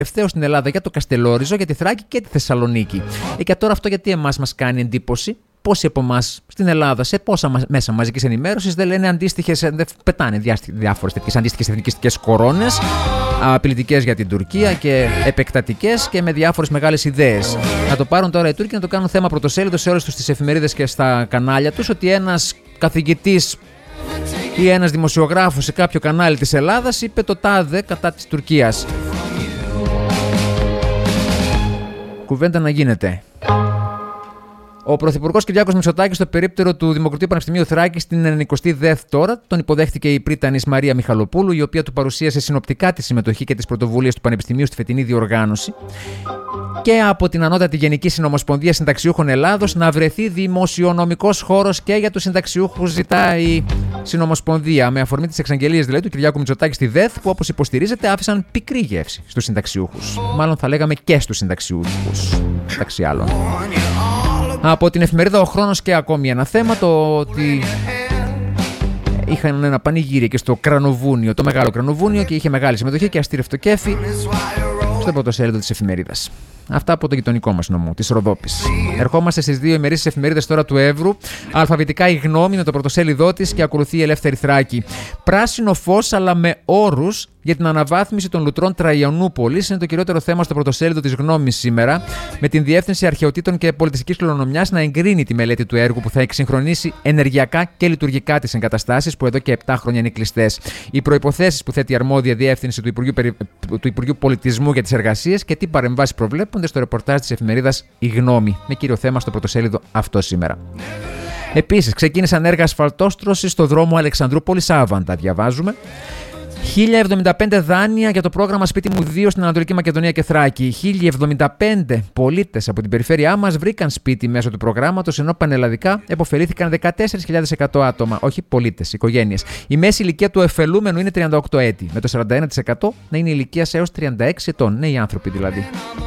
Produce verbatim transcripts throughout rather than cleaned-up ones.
ευθέως στην Ελλάδα για το Καστελόριζο, για τη Θράκη και τη Θεσσαλονίκη. Ε, και τώρα αυτό γιατί εμάς μας κάνει εντύπωση? Πόσοι από εμάς στην Ελλάδα, σε πόσα μέσα μαζικής ενημέρωσης δεν λένε αντίστοιχες, δεν πετάνε διάφορες τέτοιες αντίστοιχες εθνικιστικές κορώνες, απειλητικές για την Τουρκία και επεκτατικές και με διάφορες μεγάλες ιδέες. Να το πάρουν τώρα οι Τούρκοι, να το κάνουν θέμα πρωτοσέλιδο σε όλες τους τις εφημερίδες και στα κανάλια τους, ότι ένας καθηγητής ή ένας δημοσιογράφος σε κάποιο κανάλι της Ελλάδας είπε το τάδε κατά της Τουρκίας. Κουβέντα να γίνεται. Ο Πρωθυπουργός Κυριάκος Μητσοτάκης, στο περίπτερο του Δημοκρατίου Πανεπιστημίου Θράκης, στην ενενηκοστή ΔΕΘ τώρα, τον υποδέχτηκε η πρίτανης Μαρία Μιχαλοπούλου, η οποία του παρουσίασε συνοπτικά τη συμμετοχή και τις πρωτοβουλίες του Πανεπιστημίου στη φετινή διοργάνωση. Και από την Ανώτατη Γενική Συνομοσπονδία Συνταξιούχων Ελλάδος να βρεθεί δημοσιονομικός χώρος και για τους συνταξιούχους, ζητάει η Συνομοσπονδία. Με αφορμή τις εξαγγελίες δηλαδή του Κυριάκου Μητσοτάκη στη ΔΕΘ, που όπως υποστηρίζεται άφησαν πικρή γεύση στους συνταξιούχους. Μάλλον θα λέγαμε και στους συνταξιούχους, μεταξύ άλλων. Από την εφημερίδα Ο Χρόνος και ακόμη ένα θέμα, το ότι είχαν ένα πανηγύρι και στο Κρανοβούνιο, το μεγάλο Κρανοβούνιο, και είχε μεγάλη συμμετοχή και αστήρευτο κέφι στο πρωτοσέλιδο της εφημερίδας. Αυτά από το γειτονικό μας νομό, της Ροδόπης. Ερχόμαστε στις δύο ημερήσεις εφημερίδες τώρα του Εύρου. Αλφαβητικά η Γνώμη με το πρωτοσέλιδό της και ακολουθεί η Ελεύθερη Θράκη. Πράσινο φως, αλλά με όρους, για την αναβάθμιση των λουτρών Τραϊανούπολης είναι το κυριότερο θέμα στο πρωτοσέλιδο της Γνώμης σήμερα, με την Διεύθυνση Αρχαιοτήτων και Πολιτιστικής Κληρονομιάς να εγκρίνει τη μελέτη του έργου που θα εξυγχρονίσει ενεργειακά και λειτουργικά τις εγκαταστάσεις που εδώ και επτά χρόνια είναι κλειστές. Οι προϋποθέσεις που θέτει η αρμόδια διεύθυνση του Υπουργείου, Περι... του Υπουργείου Πολιτισμού για τις εργασίες και τι παρεμβάσεις προβλέπονται στο ρεπορτάζ της εφημερίδας Η Γνώμη, με κύριο θέμα στο πρωτοσέλιδο αυτό σήμερα. Επίσης, ξεκίνησαν έργα ασφαλτόστρωσης στο δρόμο Αλεξανδρούπολης Άβαντα, διαβάζουμε. χίλια εβδομήντα πέντε δάνεια για το πρόγραμμα Σπίτι μου δύο στην Ανατολική Μακεδονία και Θράκη. χίλια εβδομήντα πέντε πολίτες από την περιφέρειά μας βρήκαν σπίτι μέσω του προγράμματος, ενώ πανελλαδικά επωφελήθηκαν δεκατέσσερις χιλιάδες εκατό άτομα, όχι πολίτες, οικογένειες. Η μέση ηλικία του εφελούμενου είναι τριάντα οκτώ έτη, με το σαράντα ένα τοις εκατό να είναι ηλικία έως τριάντα έξι ετών, νέοι άνθρωποι δηλαδή.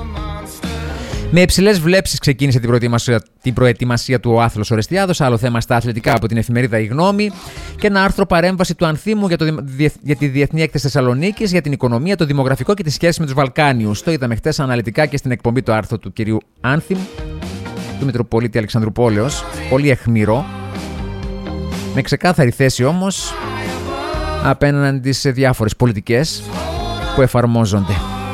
Με υψηλές βλέψεις ξεκίνησε την προετοιμασία, την προετοιμασία του ο Άθλος Ορεστιάδος, άλλο θέμα στα αθλητικά από την εφημερίδα Η Γνώμη, και ένα άρθρο παρέμβαση του Ανθίμου για, το, για τη Διεθνή Έκθεση Θεσσαλονίκης, για την οικονομία, το δημογραφικό και τη σχέση με τους Βαλκάνιους. Το είδαμε χτες αναλυτικά και στην εκπομπή το άρθρο του κυρίου Άνθιμου, του Μητροπολίτη Αλεξανδρουπόλεως, πολύ αιχμηρό, με ξεκάθαρη θέση όμως απέναντι σε διάφορες πολιτικές που εφαρμόζονται.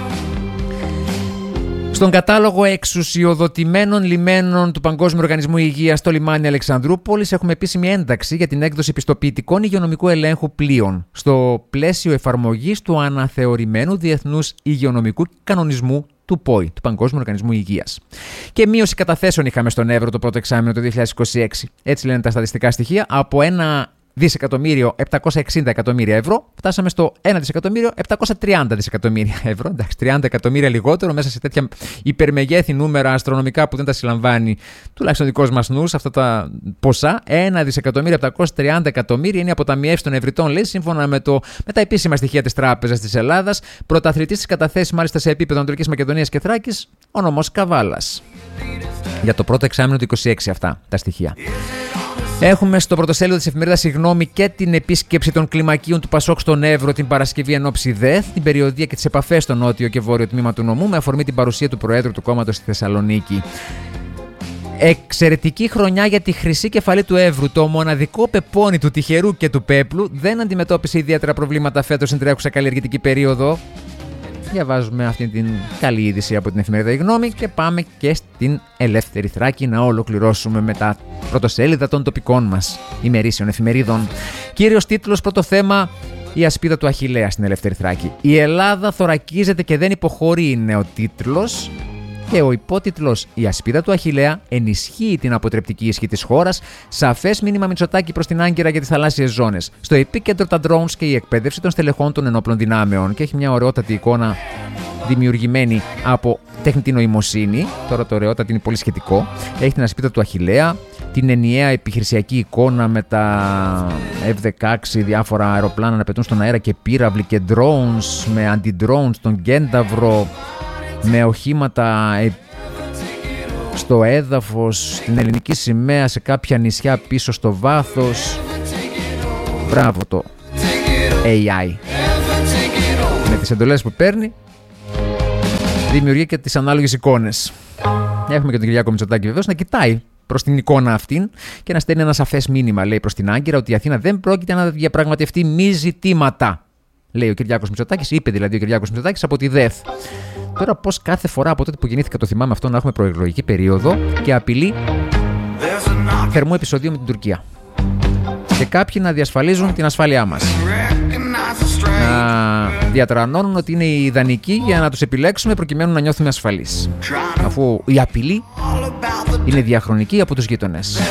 Στον κατάλογο εξουσιοδοτημένων λιμένων του Παγκόσμιου Οργανισμού Υγείας στο λιμάνι Αλεξανδρούπολης έχουμε επίσημη ένταξη για την έκδοση πιστοποιητικών υγειονομικού ελέγχου πλοίων στο πλαίσιο εφαρμογής του αναθεωρημένου Διεθνούς Υγειονομικού Κανονισμού του ΠΟΗ, του Παγκόσμιου Οργανισμού Υγείας. Και μείωση καταθέσεων είχαμε στον Εύρο το πρώτο εξάμηνο του δύο χιλιάδες είκοσι έξι. Έτσι λένε τα στατιστικά στοιχεία, από ένα δισεκατομμύριο επτακόσια εξήντα εκατομμύρια ευρώ, φτάσαμε στο ένα δισεκατομμύριο επτακόσια τριάντα δισεκατομμύρια ευρώ. Εντάξει, τριάντα εκατομμύρια λιγότερο μέσα σε τέτοια υπερμεγέθη νούμερα αστρονομικά που δεν τα συλλαμβάνει τουλάχιστον ο δικός μας νους, αυτά τα ποσά. ένα δισεκατομμύριο επτακόσια τριάντα εκατομμύρια είναι η αποταμιεύση των ευρυτών, λέει, σύμφωνα με, το, με τα επίσημα στοιχεία της Τράπεζας της Ελλάδας. Πρωταθλητής της καταθέσης, μάλιστα σε επίπεδο Ανατολικής Μακεδονίας και Θράκης, ο νομός Καβάλας. Για το πρώτο εξάμηνο του είκοσι έξι αυτά τα στοιχεία. Έχουμε στο πρωτοσέλιδο της εφημερίδας Η Γνώμη και την επίσκεψη των κλιμακίων του Πασόκ στον Εύρο την Παρασκευή εν ώψη ΔΕΘ, την περιοδία και τις επαφές στο νότιο και βόρειο τμήμα του νομού, με αφορμή την παρουσία του Προέδρου του κόμματος στη Θεσσαλονίκη. Εξαιρετική χρονιά για τη χρυσή κεφαλή του Εύρου. Το μοναδικό πεπόνι του τυχερού και του πέπλου δεν αντιμετώπισε ιδιαίτερα προβλήματα φέτος στην τρέχουσα καλλιεργητική περίοδο. Διαβάζουμε αυτή την καλή είδηση από την εφημερίδα Η Γνώμη και πάμε και στην Ελεύθερη Θράκη να ολοκληρώσουμε με τα πρωτοσέλιδα των τοπικών μας ημερήσεων εφημερίδων. Κύριος τίτλος, πρώτο θέμα, η ασπίδα του Αχιλλέα στην Ελεύθερη Θράκη. Η Ελλάδα θωρακίζεται και δεν υποχωρεί, είναι ο τίτλος. Και ο υπότιτλος, η ασπίδα του Αχιλλέα ενισχύει την αποτρεπτική ισχύ της χώρας. Σαφές μήνυμα Μητσοτάκη προς την Άγκυρα για τις θαλάσσιες ζώνες. Στο επίκεντρο τα drones και η εκπαίδευση των στελεχών των ενόπλων δυνάμεων. Και έχει μια ωραιότατη εικόνα δημιουργημένη από τεχνητή νοημοσύνη. Τώρα το ωραιότατη είναι πολύ σχετικό. Έχει την ασπίδα του Αχιλλέα, την ενιαία επιχειρησιακή εικόνα με τα εφ δεκαέξι, διάφορα αεροπλάνα να πετούν στον αέρα και πύραυλοι και drones με αντι-drones, τον Γκένταυρο, με οχήματα στο έδαφος, την ελληνική σημαία σε κάποια νησιά πίσω στο βάθος. Μπράβο το έι άι. Με τις εντολές που παίρνει δημιουργεί και τις ανάλογες εικόνες. Έχουμε και τον Κυριάκο Μητσοτάκη βεβαίως να κοιτάει προς την εικόνα αυτήν και να στέλνει ένα σαφές μήνυμα, λέει, προς την Άγκυρα ότι η Αθήνα δεν πρόκειται να διαπραγματευτεί μη ζητήματα. Λέει ο Κυριάκος Μητσοτάκης, είπε δηλαδή ο Κυριάκος Μητσοτάκης από τη ΔΕΘ. Τώρα, πώς κάθε φορά από τότε που γεννήθηκα το θυμάμαι αυτό να έχουμε προεκλογική περίοδο και απειλή θερμού επεισοδίου με την Τουρκία. Και κάποιοι να διασφαλίζουν την ασφάλειά μας. Να διατρανώνουν ότι είναι οι ιδανικοί για να τους επιλέξουμε προκειμένου να νιώθουμε ασφαλείς. Αφού η απειλή είναι διαχρονική από τους γείτονες.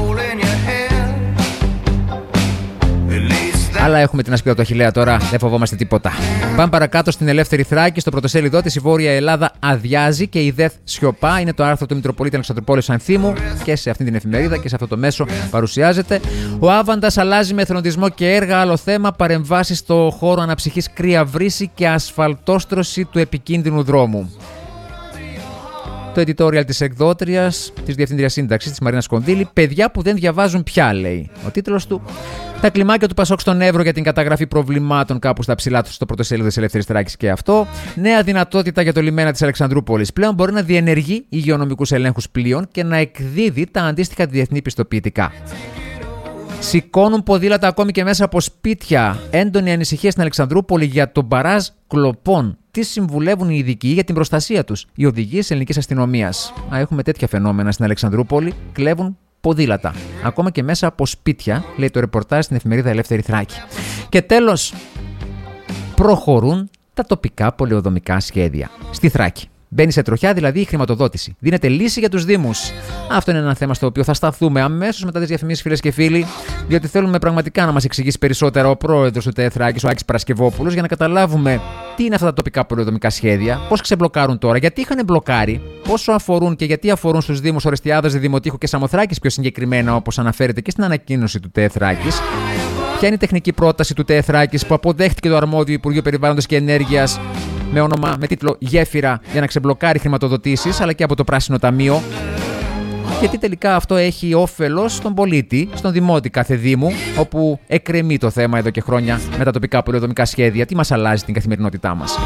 Αλλά έχουμε την ασπίδα του Αχιλλέα τώρα, δεν φοβόμαστε τίποτα. Πάμε παρακάτω στην Ελεύθερη Θράκη, στο πρωτοσέλιδό της. Η Βόρεια Ελλάδα αδειάζει και η ΔΕΘ σιωπά. Είναι το άρθρο του Μητροπολίτη Αλεξανδρούπολης Ανθίμου και σε αυτή την εφημερίδα και σε αυτό το μέσο παρουσιάζεται. Ο Άβαντας αλλάζει με εθελοντισμό και έργα. Άλλο θέμα, παρεμβάσεις στο χώρο αναψυχής Κρύα Βρύση και ασφαλτόστρωση του επικίνδυνου δρόμου. Το editorial της εκδότριας, της Διευθύντριας Σύνταξης, της Μαρίνας Κονδύλη, παιδιά που δεν διαβάζουν πια, λέει ο τίτλος του. Τα κλιμάκια του Πασόκ στον Εύρο για την καταγραφή προβλημάτων κάπου στα ψηλά του στο πρωτοσέλιδο της Ελεύθερης Θράκης και αυτό. Νέα δυνατότητα για το λιμένα της Αλεξανδρούπολης. Πλέον μπορεί να διενεργεί υγειονομικούς ελέγχους πλοίων και να εκδίδει τα αντίστοιχα διεθνή πιστοποιητικά. Σηκώνουν ποδήλατα ακόμη και μέσα από σπίτια. Έντονη ανησυχία στην Αλεξανδρούπολη για τον μπαράζ κλοπών. Τι συμβουλεύουν οι ειδικοί για την προστασία τους, οι οδηγίες ελληνικής αστυνομίας. Α, έχουμε τέτοια φαινόμενα στην Αλεξανδρούπολη. Κλέβουν ποδήλατα. Ακόμα και μέσα από σπίτια, λέει το ρεπορτάζ στην εφημερίδα Ελεύθερη Θράκη. Και τέλος, προχωρούν τα τοπικά πολεοδομικά σχέδια στη Θράκη. Μπαίνει σε τροχιά δηλαδή η χρηματοδότηση. Δίνεται λύση για τους Δήμους. Αυτό είναι ένα θέμα στο οποίο θα σταθούμε αμέσως μετά τις διαφημίσεις, φίλες και φίλοι, διότι θέλουμε πραγματικά να μας εξηγήσει περισσότερα ο πρόεδρος του ΤΕ Θράκης, ο Άκης Παρασκευόπουλος, για να καταλάβουμε τι είναι αυτά τα τοπικά πολεοδομικά σχέδια, πώς ξεμπλοκάρουν τώρα, γιατί είχαν μπλοκάρει, πόσο αφορούν και γιατί αφορούν στους Δήμους Ορεστιάδας, Δημοτήχου και Σαμοθράκης πιο συγκεκριμένα, όπως αναφέρεται και στην ανακοίνωση του ΤΕ Θράκης. Ποια είναι η τεχνική πρόταση του ΤΕ Θράκης που αποδέχτηκε το αρμόδιο Υπουργείο Περιβάλλοντος και Ενέργειας με όνομα, με τίτλο Γέφυρα, για να ξεμπλοκάρει χρηματοδοτήσεις, αλλά και από το Πράσινο Ταμείο. Γιατί τελικά αυτό έχει όφελος στον πολίτη, στον δημότη κάθε Δήμου, όπου εκκρεμεί το θέμα εδώ και χρόνια με τα τοπικά πολεοδομικά σχέδια. Τι μας αλλάζει την καθημερινότητά μας.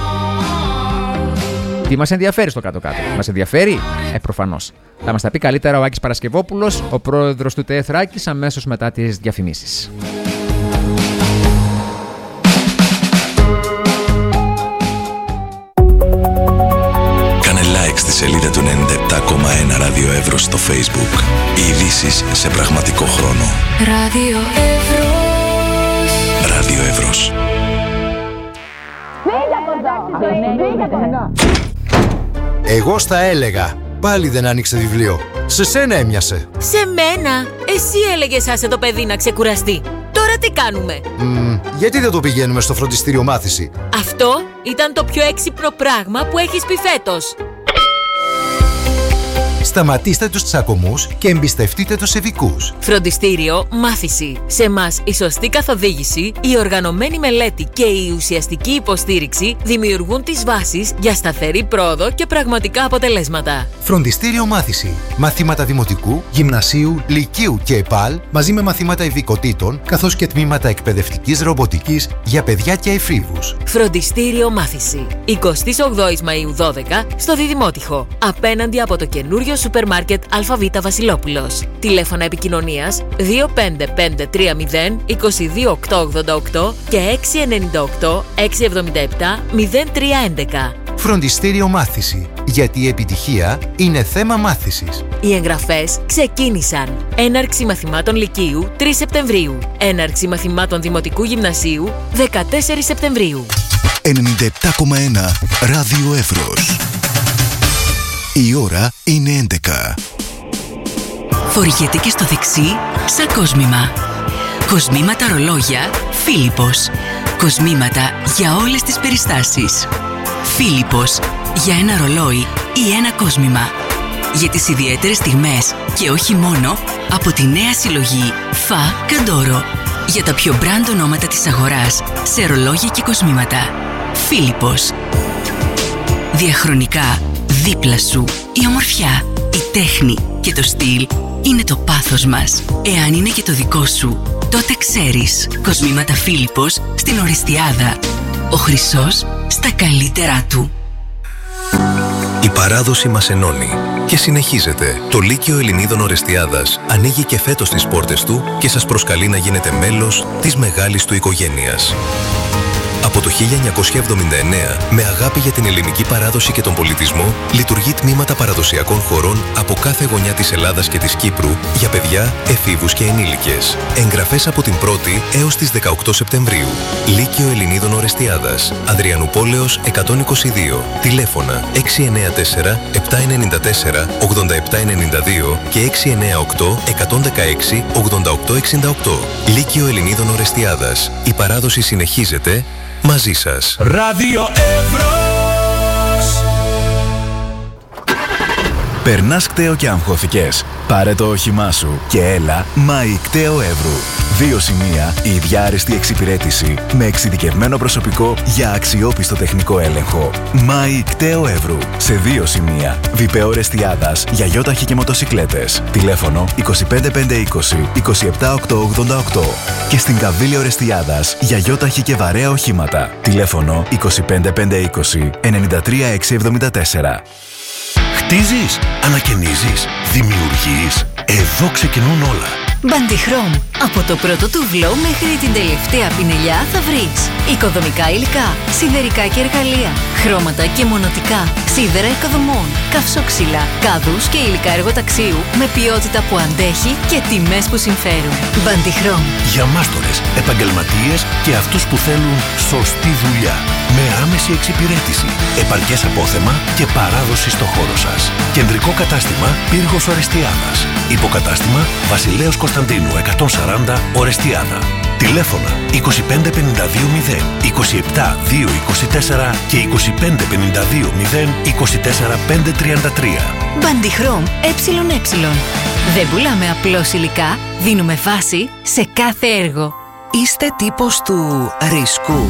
Τι μας ενδιαφέρει στο κάτω-κάτω. Μας ενδιαφέρει? Ε, προφανώς. Θα μας τα πει καλύτερα ο Άκης Παρασκευόπουλος, ο πρόεδρος του ΤΕ Θράκης, αμέσως μετά τις διαφημίσεις. Στη σελίδα του ενενήντα επτά κόμμα ένα Ράδιο Εύρος στο Facebook. Ειδήσεις σε πραγματικό χρόνο. Ράδιο Εύρος. Ράδιο Εύρος. Εγώ στα έλεγα. Πάλι δεν άνοιξε βιβλίο. Σε σένα έμοιασε. Σε μένα? Εσύ έλεγες άσε το παιδί να ξεκουραστεί. Τώρα τι κάνουμε? Mm, γιατί δεν το πηγαίνουμε στο φροντιστήριο μάθηση? Αυτό ήταν το πιο έξυπνο πράγμα που έχεις πει φέτος. Σταματήστε τους τσακωμούς και εμπιστευτείτε τους ειδικούς. Φροντιστήριο Μάθηση. Σε μας η σωστή καθοδήγηση, η οργανωμένη μελέτη και η ουσιαστική υποστήριξη δημιουργούν τις βάσεις για σταθερή πρόοδο και πραγματικά αποτελέσματα. Φροντιστήριο Μάθηση. Μαθήματα δημοτικού, γυμνασίου, λυκείου και ΕΠΑΛ, μαζί με μαθήματα ειδικοτήτων, καθώς και τμήματα εκπαιδευτικής ρομποτικής για παιδιά και εφήβους. Φροντιστήριο Μάθηση. εικοστή όγδοη Μαΐου δώδεκα στο Διδημότυχο. Απέναντι από το καινούριο σούπερ μάρκετ ΑΒ Βασιλόπουλος. Τηλέφωνα επικοινωνίας δύο πέντε πέντε τρία μηδέν δύο δύο οκτώ ογδόντα οκτώ και έξι εννιά οκτώ έξι εβδομήντα επτά μηδέν τρία έντεκα. Φροντιστήριο Μάθηση. Γιατί η επιτυχία είναι θέμα μάθησης. Οι εγγραφές ξεκίνησαν. Έναρξη μαθημάτων Λυκείου τρεις Σεπτεμβρίου. Έναρξη μαθημάτων Δημοτικού Γυμνασίου δεκατέσσερις Σεπτεμβρίου. ενενήντα επτά κόμμα ένα Ράδιο Εύρος. Η ώρα είναι έντεκα. Φοριέται και στο δεξί σαν κόσμημα. Κοσμήματα ρολόγια Φίλιππος. Κοσμήματα για όλες τις περιστάσεις. Φίλιππος. Για ένα ρολόι ή ένα κόσμημα. Για τις ιδιαίτερες στιγμές και όχι μόνο, από τη νέα συλλογή Φα Καντόρο. Για τα πιο μπραντ ονόματα της αγοράς σε ρολόγια και κοσμήματα. Φίλιππος. Διαχρονικά δίπλα σου. Η ομορφιά, η τέχνη και το στυλ είναι το πάθος μας. Εάν είναι και το δικό σου, τότε ξέρεις. Κοσμήματα Φίλιππος στην Ορεστιάδα. Ο χρυσός στα καλύτερά του. παράδοση μας ενώνει και συνεχίζεται. Το Λύκειο Ελληνίδων Ορεστιάδας ανοίγει και φέτος τις πόρτες του και σας προσκαλεί να γίνετε μέλος της μεγάλης του οικογένειας. Από το χίλια εννιακόσια εβδομήντα εννέα, με αγάπη για την ελληνική παράδοση και τον πολιτισμό, λειτουργεί τμήματα παραδοσιακών χορών από κάθε γωνιά της Ελλάδας και της Κύπρου για παιδιά, εφήβους και ενήλικες. Εγγραφές από την πρώτη έως τις δεκαοκτώ Σεπτεμβρίου. Λύκειο Ελληνίδων Ορεστιάδας, Αδριανού Πόλεως εκατόν είκοσι δύο. Τηλέφωνα έξι εννέα τέσσερα επτά εννιά τέσσερα ογδόντα επτά ενενήντα δύο και έξι εννέα οκτώ εκατόν δεκαέξι ογδόντα οκτώ εξήντα οκτώ. Λύκειο Ελληνίδων Ορεστιάδας. Η παράδοση συνεχίζεται μαζί σας. Ράδιο Εύρος. Περνάς κταίο και αγχώθηκες? Πάρε το όχημά σου και έλα Μάη Κταίο Εύρου. Δύο σημεία, η ίδια άριστη εξυπηρέτηση με εξειδικευμένο προσωπικό για αξιόπιστο τεχνικό έλεγχο. Μάη Κταίο Εύρου. Σε δύο σημεία. Βιπέο Ορεστιάδας για γιόταχη και μοτοσικλέτες. Τηλέφωνο είκοσι πέντε πεντακόσια είκοσι είκοσι επτά οκτακόσια ογδόντα οκτώ. Και στην Καβίλη Ορεστιάδας για γιόταχη και βαρέα οχήματα. Τηλέφωνο είκοσι πέντε πεντακόσια είκοσι ενενήντα τρία εξακόσια εβδομήντα τέσσερα. Χτίζεις, ανακαινίζεις, δημιουργείς. Εδώ ξεκινούν όλα. Μπαντιχρόμ. Από το πρώτο τουβλό μέχρι την τελευταία πινελιά θα βρεις οικοδομικά υλικά, σιδερικά και εργαλεία, χρώματα και μονοτικά, σίδερα οικοδομών, καυσόξυλα, κάδους και υλικά εργοταξίου με ποιότητα που αντέχει και τιμές που συμφέρουν. Μπαντιχρόμ. Για μάστορες, επαγγελματίες και αυτούς που θέλουν σωστή δουλειά. Με άμεση εξυπηρέτηση, επαρκές απόθεμα και παράδοση στο χώρο σας. Κεντρικό κατάστημα Πύργος Ορεστιάδας. Υποκατάστημα Βασιλέως Κωνσταντίνου εκατόν σαράντα Ορεστιάδα. Τηλέφωνα είκοσι πέντε πενήντα δύο μηδέν είκοσι επτά δύο είκοσι τέσσερα και είκοσι πέντε πενήντα δύο μηδέν είκοσι τέσσερα πεντακόσια τριάντα τρία. Μπαντιχρόμ ΕΕ. Δεν πουλάμε απλώς υλικά, δίνουμε βάση σε κάθε έργο. Είστε τύπος του ρίσκου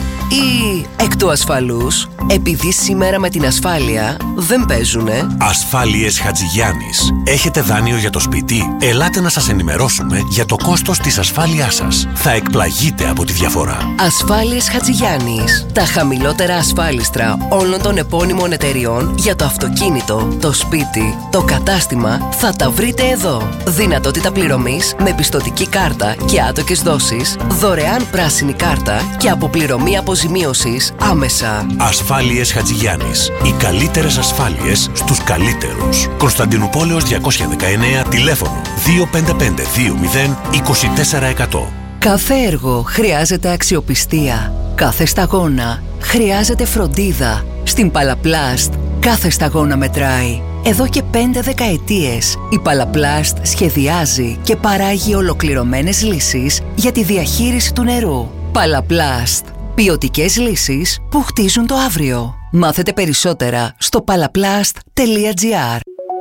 ή εκ του ασφαλούς, επειδή σήμερα με την ασφάλεια δεν παίζουνε? Ασφάλειες Χατζηγιάννης. Έχετε δάνειο για το σπίτι? Ελάτε να σας ενημερώσουμε για το κόστος της ασφάλειάς σας. Θα εκπλαγείτε από τη διαφορά. Ασφάλειες Χατζηγιάννης. Τα χαμηλότερα ασφάλιστρα όλων των επώνυμων εταιριών για το αυτοκίνητο, το σπίτι, το κατάστημα θα τα βρείτε εδώ. Δυνατότητα πληρωμής με πιστωτική κάρτα και άτοκες δόσεις, δωρεάν πράσινη κάρτα και αποπληρωμή αποζημίωσης άμεσα. Ασφάλειες Χατζηγιάννης. Οι καλύτερες ασφάλειες στους καλύτερους. Κωνσταντινούπολεως διακόσια δεκαεννέα, τηλέφωνο δύο πέντε πέντε δύο μηδέν είκοσι τέσσερα εκατό. Κάθε έργο χρειάζεται αξιοπιστία. Κάθε σταγόνα χρειάζεται φροντίδα. Στην Παλαπλάστ κάθε σταγόνα μετράει. Εδώ και πέντε δεκαετίες η Παλαπλάστ σχεδιάζει και παράγει ολοκληρωμένες λύσεις για τη διαχείριση του νερού. Παλαπλάστ. Ποιοτικές λύσεις που χτίζουν το αύριο. Μάθετε περισσότερα στο παλαπλάστ τελεία τζι άρ.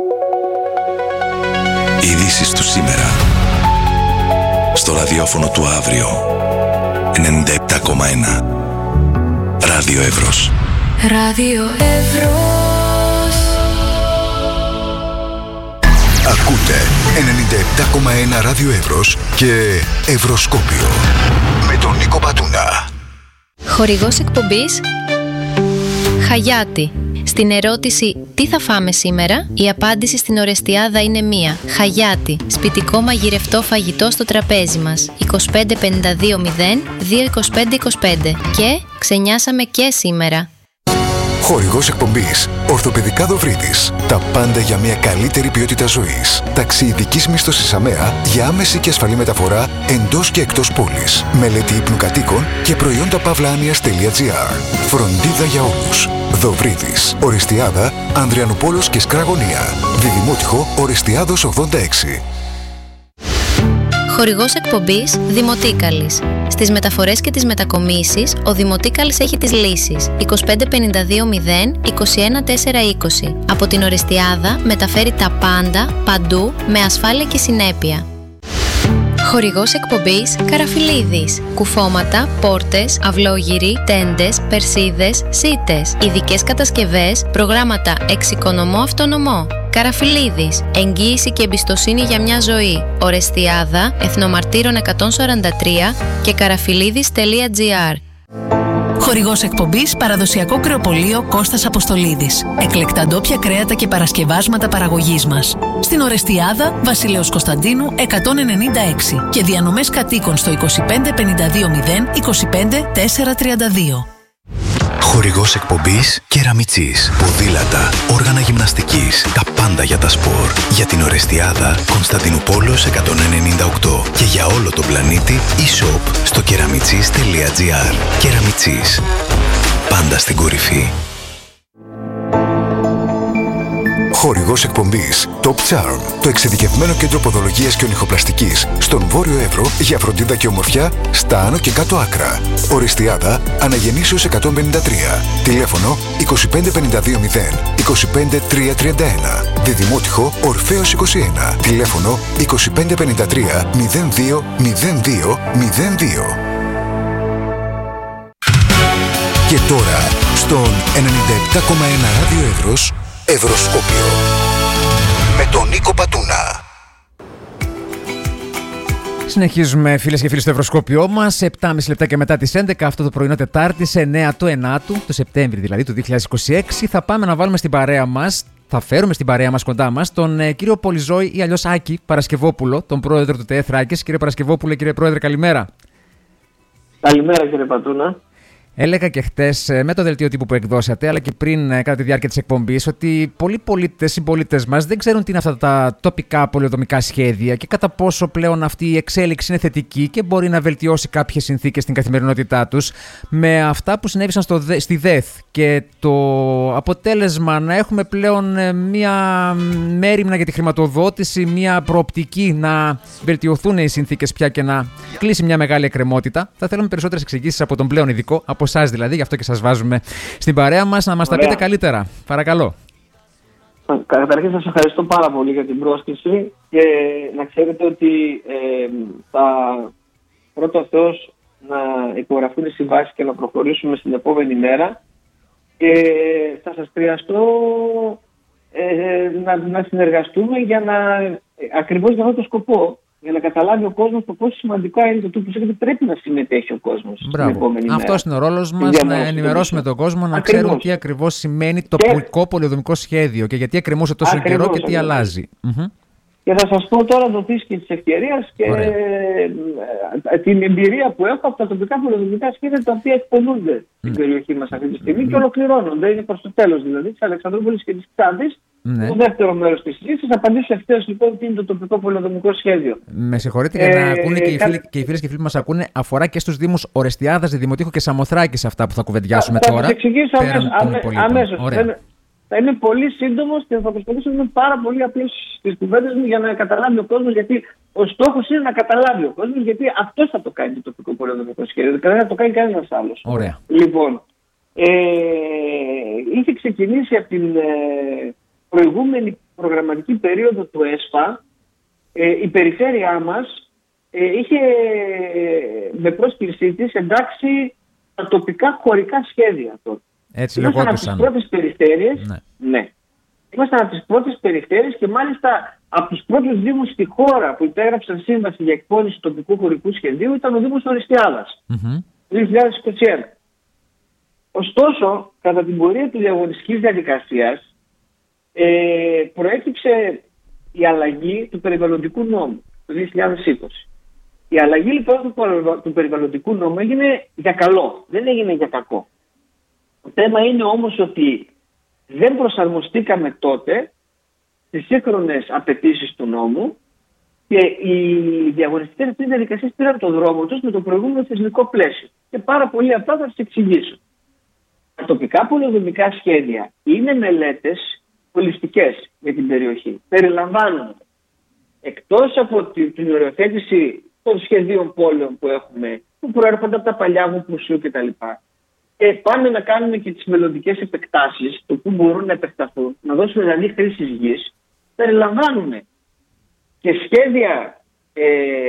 Ειδήσεις του σήμερα στο ραδιόφωνο του αύριο. ενενήντα επτά κόμμα ένα Ράδιο Εύρος. Ράδιο Εύρος. Ακούτε ενενήντα επτά κόμμα ένα Ράδιο Εύρος και Ευρωσκόπιο με τον Νίκο Πατούνα. Χορηγός εκπομπής Χαγιάτη. Στην ερώτηση «Τι θα φάμε σήμερα?» η απάντηση στην Ορεστιάδα είναι μία. Χαγιάτη. Σπιτικό μαγειρευτό φαγητό στο τραπέζι μας. είκοσι πέντε πενήντα δύο μηδέν δύο είκοσι πέντε είκοσι πέντε. Και ξενιάσαμε και σήμερα. Χορηγός εκπομπής Ορθοπαιδικά Δοβρίτης. Τα πάντα για μια καλύτερη ποιότητα ζωής. Ταξιειδικής μίσθωσης ΑΜΕΑ για άμεση και ασφαλή μεταφορά εντός και εκτός πόλης. Μελέτη ύπνου κατοίκων και προϊόντα παύλα-άνοιας τελεία τζι άρ. Φροντίδα για όλους. Δοβρίτης. Ορεστιάδα, Ανδριανούπολος και Σκραγωνία. Διδημότυχο Ορεστιάδος ογδόντα έξι. Χορηγός εκπομπής Δημοτίκαλης. Στις μεταφορές και τις μετακομίσεις, ο Δημοτίκαλης έχει τις λύσεις. είκοσι πέντε πενήντα δύο μηδέν είκοσι ένα τετρακόσια είκοσι. Από την Ορεστιάδα μεταφέρει τα πάντα, παντού, με ασφάλεια και συνέπεια. Χορηγός εκπομπής Καραφιλίδης. Κουφώματα, πόρτες, αυλόγυροι, τέντες, περσίδες, σίτες. Ειδικές κατασκευές, προγράμματα εξοικονομώ αυτονομώ. Καραφιλίδης. Εγγύηση και εμπιστοσύνη για μια ζωή. Ορεστιάδα, Εθνομαρτύρων εκατόν σαράντα τρία και καραφιλίδης τελεία τζι άρ. Χορηγός εκπομπής παραδοσιακό κρεοπωλείο Κώστας Αποστολίδης. Εκλεκτά ντόπια κρέατα και παρασκευάσματα παραγωγής μας. Στην Ορεστιάδα, Βασιλέως Κωνσταντίνου εκατόν ενενήντα έξι και διανομές κατοίκων στο είκοσι πέντε πενήντα δύο μηδέν είκοσι πέντε τετρακόσια τριάντα δύο. Χορηγός εκπομπής Κεραμιτσής. Ποδήλατα, όργανα γυμναστικής, τα πάντα για τα σπορ. Για την Ορεστιάδα, Κωνσταντινούπολεως εκατόν ενενήντα οκτώ και για όλο τον πλανήτη e-shop στο κεραμιτσής τελεία τζι άρ. Κεραμιτσής. Πάντα στην κορυφή. Χορηγός εκπομπής Top Charm, το εξειδικευμένο κέντρο ποδολογίας και ονυχοπλαστικής στον Βόρειο Εύρο για φροντίδα και ομορφιά στα άνω και κάτω άκρα. Οριστιάδα, Αναγεννήσεως εκατόν πενήντα τρία. Τηλέφωνο είκοσι πέντε πενήντα δύο μηδέν είκοσι πέντε τριακόσια τριάντα ένα. Διδημότυχο Ορφέως είκοσι ένα. Τηλέφωνο είκοσι πέντε πενήντα τρία μηδέν δύο μηδέν δύο μηδέν δύο. Και τώρα, στον ενενήντα επτά κόμμα ένα Ράδιο Εύρος, Ευρωσκόπιο με τον Νίκο Πατούνα. Συνεχίζουμε, φίλες και φίλοι, στο Ευρωσκόπιό μας. επτά και μισή λεπτά και μετά τις έντεκα, αυτό το πρωινό Τετάρτης, εννέα του ενάτου, το Σεπτέμβρη δηλαδή του δύο χιλιάδες είκοσι έξι, θα πάμε να βάλουμε στην παρέα μας, θα φέρουμε στην παρέα μας κοντά μας τον ε, κύριο Πολυζώη ή αλλιώς Άκη Παρασκευόπουλο, τον πρόεδρο του ΤΕΕ Θράκης. Κύριε Παρασκευόπουλε, κύριε πρόεδρε, καλημέρα. Καλημέρα, κύριε Πατούνα. Έλεγα και χτες με το δελτίο τύπου που εκδώσατε, αλλά και πριν κατά τη διάρκεια της εκπομπής, ότι πολλοί πολίτες, συμπολίτες μας δεν ξέρουν τι είναι αυτά τα τοπικά πολεοδομικά σχέδια και κατά πόσο πλέον αυτή η εξέλιξη είναι θετική και μπορεί να βελτιώσει κάποιες συνθήκες στην καθημερινότητά τους. Με αυτά που συνέβησαν στο, στη ΔΕΘ και το αποτέλεσμα να έχουμε πλέον μια μέριμνα για τη χρηματοδότηση, μια προοπτική να βελτιωθούν οι συνθήκες πια και να κλείσει μια μεγάλη εκκρεμότητα, θα θέλαμε περισσότερες εξηγήσεις από τον πλέον ειδικό, από εσάς δηλαδή, γι' αυτό και σας βάζουμε στην παρέα μας να μας τα πείτε καλύτερα. Παρακαλώ. Καταρχήν σας ευχαριστώ πάρα πολύ για την πρόσκληση και να ξέρετε ότι ε, θα πρώτο ο Θεός να υπογραφούν οι συμβάσεις και να προχωρήσουμε στην επόμενη μέρα και θα σας χρειαστώ ε, να, να συνεργαστούμε για να, ακριβώς για αυτό το σκοπό. Για να καταλάβει ο κόσμος το πόσο σημαντικό είναι το τούτο, γιατί πρέπει να συμμετέχει ο κόσμος. Μπράβο. Αυτός είναι ο ρόλος μας, να ενημερώσουμε τον κόσμο, να ακριβώς ξέρουν τι ακριβώς σημαίνει τοπικό πολεοδομικό σχέδιο και γιατί εκκρεμούσε τόσο ακριβώς καιρό και τι ακριβώς αλλάζει. Και θα σας πω τώρα το της και της ευκαιρίας και ε, την εμπειρία που έχω από τα τοπικά πολεοδομικά σχέδια τα οποία εκπονούνται mm. στην περιοχή μας αυτή τη στιγμή mm. και ολοκληρώνονται. Είναι προς το τέλος δηλαδή της Αλεξανδρούπολης και της Ξάνθης. Ναι. Το δεύτερο μέρος της συζήτησης. Θα απαντήσω ευθέως λοιπόν τι είναι το τοπικό πολεοδομικό σχέδιο. Με συγχωρείτε για να ε, ακούνε και, ε, οι φίλοι, και οι φίλες και οι φίλοι μας ακούνε, αφορά και στους Δήμους Ορεστιάδας, Δημοτήχου και Σαμοθράκης αυτά που θα κουβεντιάσουμε θα, τώρα. Θα σας εξηγήσω αμέσως. Θα είμαι πολύ σύντομος και θα προσπαθήσω να είμαι πάρα πολύ απλός στις κουβέντες μου για να καταλάβει ο κόσμος, γιατί ο στόχος είναι να καταλάβει ο κόσμος, γιατί αυτός θα το κάνει το τοπικό πολεοδομικό σχέδιο, δεν θα το κάνει κανένας άλλος. Ωραία. Λοιπόν, ε, είχε ξεκινήσει από την ε, προηγούμενη προγραμματική περίοδο του ΕΣΠΑ, ε, η περιφέρειά μας ε, είχε ε, με πρόσκλησή της εντάξει τα τοπικά χωρικά σχέδια τότε. Έτσι Ήμασταν από τις πρώτες περιφέρειες, ναι. ναι. Ήμασταν από τις πρώτες περιφέρειες και μάλιστα από τους πρώτους δήμους στη χώρα που υπέγραψαν σύμβαση για εκπόνηση τοπικού χωρικού σχεδίου ήταν ο Δήμος Ορεστιάδας, mm-hmm. το δύο χιλιάδες είκοσι ένα. Ωστόσο, κατά την πορεία του διαγωνιστικής διαδικασίας ε, προέκυψε η αλλαγή του περιβαλλοντικού νόμου το δύο χιλιάδες είκοσι. Η αλλαγή λοιπόν του, του περιβαλλοντικού νόμου έγινε για καλό, δεν έγινε για κακό. Το θέμα είναι όμως ότι δεν προσαρμοστήκαμε τότε στις σύγχρονες απαιτήσεις του νόμου και οι διαγωνιστικές αυτές διαδικασίες πήραν τον δρόμο τους με το προηγούμενο θεσμικό πλαίσιο. Και πάρα πολύ απλά θα σας εξηγήσω. Τα τοπικά πολεοδομικά σχέδια είναι μελέτες ολιστικές για την περιοχή. Περιλαμβάνουν εκτός από την οριοθέτηση των σχεδίων πόλεων που έχουμε, που προέρχονται από τα παλιά μουσείου κτλ. Και πάμε να κάνουμε και τις μελλοντικές επεκτάσεις, το που μπορούν να επεκταθούν, να δώσουμε δηλαδή χρήση γης, περιλαμβάνουν και σχέδια ε,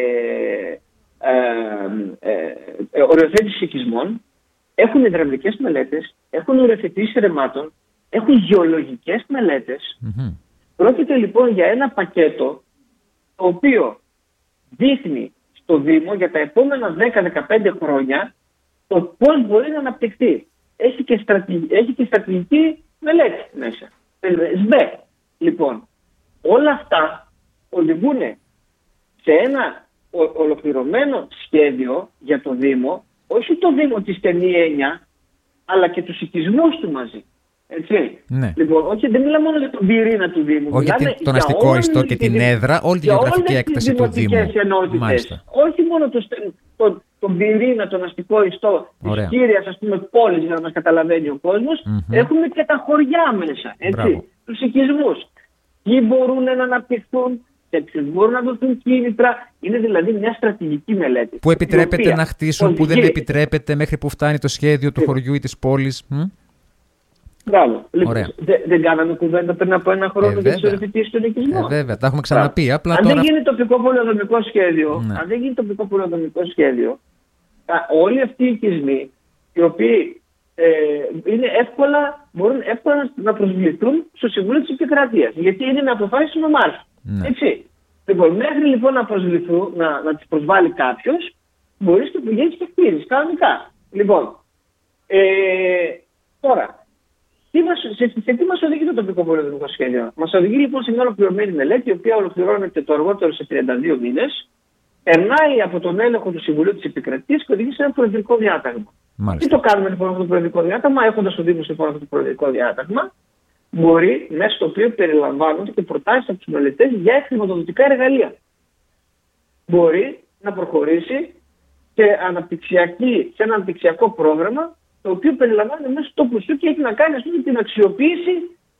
ε, ε, ε, οριοθέτηση οικισμών, έχουν υδραυλικές μελέτες, έχουν οριοθετήσεις ρεμάτων, έχουν γεωλογικές μελέτες. Mm-hmm. Πρόκειται λοιπόν για ένα πακέτο το οποίο δείχνει στο Δήμο για τα επόμενα δέκα με δεκαπέντε χρόνια το πώς μπορεί να αναπτυχθεί. Έχει και, στρατη, έχει και στρατηγική μελέτη μέσα. ΣΜΕ. Λοιπόν, όλα αυτά οδηγούν σε ένα ο, ολοκληρωμένο σχέδιο για το Δήμο, όχι το Δήμο τη στενή έννοια, αλλά και τους οικισμούς του μαζί. Έτσι. Ναι. Λοιπόν, όχι, δεν μιλάμε μόνο για τον πυρήνα του Δήμου. Όχι μιλάμε τον αστικό ιστό και την έδρα, όλη τη γεωγραφική έκταση του Δήμου. Όχι μόνο το, το, τον πυρήνα, τον αστικό ιστό της κύριας, ας πούμε, πόλης, για να μας καταλαβαίνει ο κόσμος. Mm-hmm. Έχουμε και τα χωριά μέσα. Έτσι. Τους οικισμούς. Ποιοι μπορούν να αναπτυχθούν, σε ποιους μπορούν να δοθούν κίνητρα. Είναι δηλαδή μια στρατηγική μελέτη. Που επιτρέπεται να χτίσουν, οδηγεί... που δεν επιτρέπεται μέχρι που φτάνει το σχέδιο του χωριού ή της πόλης. Μπράβο. Λοιπόν, δεν, δεν κάναμε κουβέντα πριν από ένα χρόνο ε, για τις οριοθετήσεις των οικισμών. Ε, βέβαια, τα έχουμε ξαναπεί. Απλά αν τώρα... δεν γίνει τοπικό πολεοδομικό σχέδιο, ναι. αν δεν γίνει τοπικό πολεοδομικό σχέδιο, όλοι αυτοί οι οικισμοί, οι οποίοι ε, είναι εύκολα, μπορούν εύκολα να προσβληθούν στο Συμβούλιο της Επικρατείας. Γιατί είναι με αποφάσεις του νομάρχη. Ναι. Έτσι. Λοιπόν, μέχρι λοιπόν να προσβληθούν, να, να τις προσβάλλει κάποιος, μπορείς και πηγαίνεις και χτίζεις κανονικά. Λοιπόν, ε, τώρα. Τι μας, σε, σε τι μας οδηγεί το τοπικό πολεοδομικό σχέδιο? Μας οδηγεί λοιπόν σε μια ολοκληρωμένη μελέτη, η οποία ολοκληρώνεται το αργότερο σε τριάντα δύο μήνες, περνάει από τον έλεγχο του Συμβουλίου της Επικρατείας και οδηγεί σε ένα προεδρικό διάταγμα. Μάλιστα. Τι το κάνουμε λοιπόν αυτό το προεδρικό διάταγμα? Έχοντας ο Δήμος λοιπόν αυτό το προεδρικό διάταγμα, μπορεί μέσα στο οποίο περιλαμβάνονται και προτάσεις από τους μελετές για χρηματοδοτικά εργαλεία. Μπορεί να προχωρήσει σε, σε ένα αναπτυξιακό πρόγραμμα, το οποίο περιλαμβάνει μέσα στο ποσό και έχει να κάνει, ας πούμε, την αξιοποίηση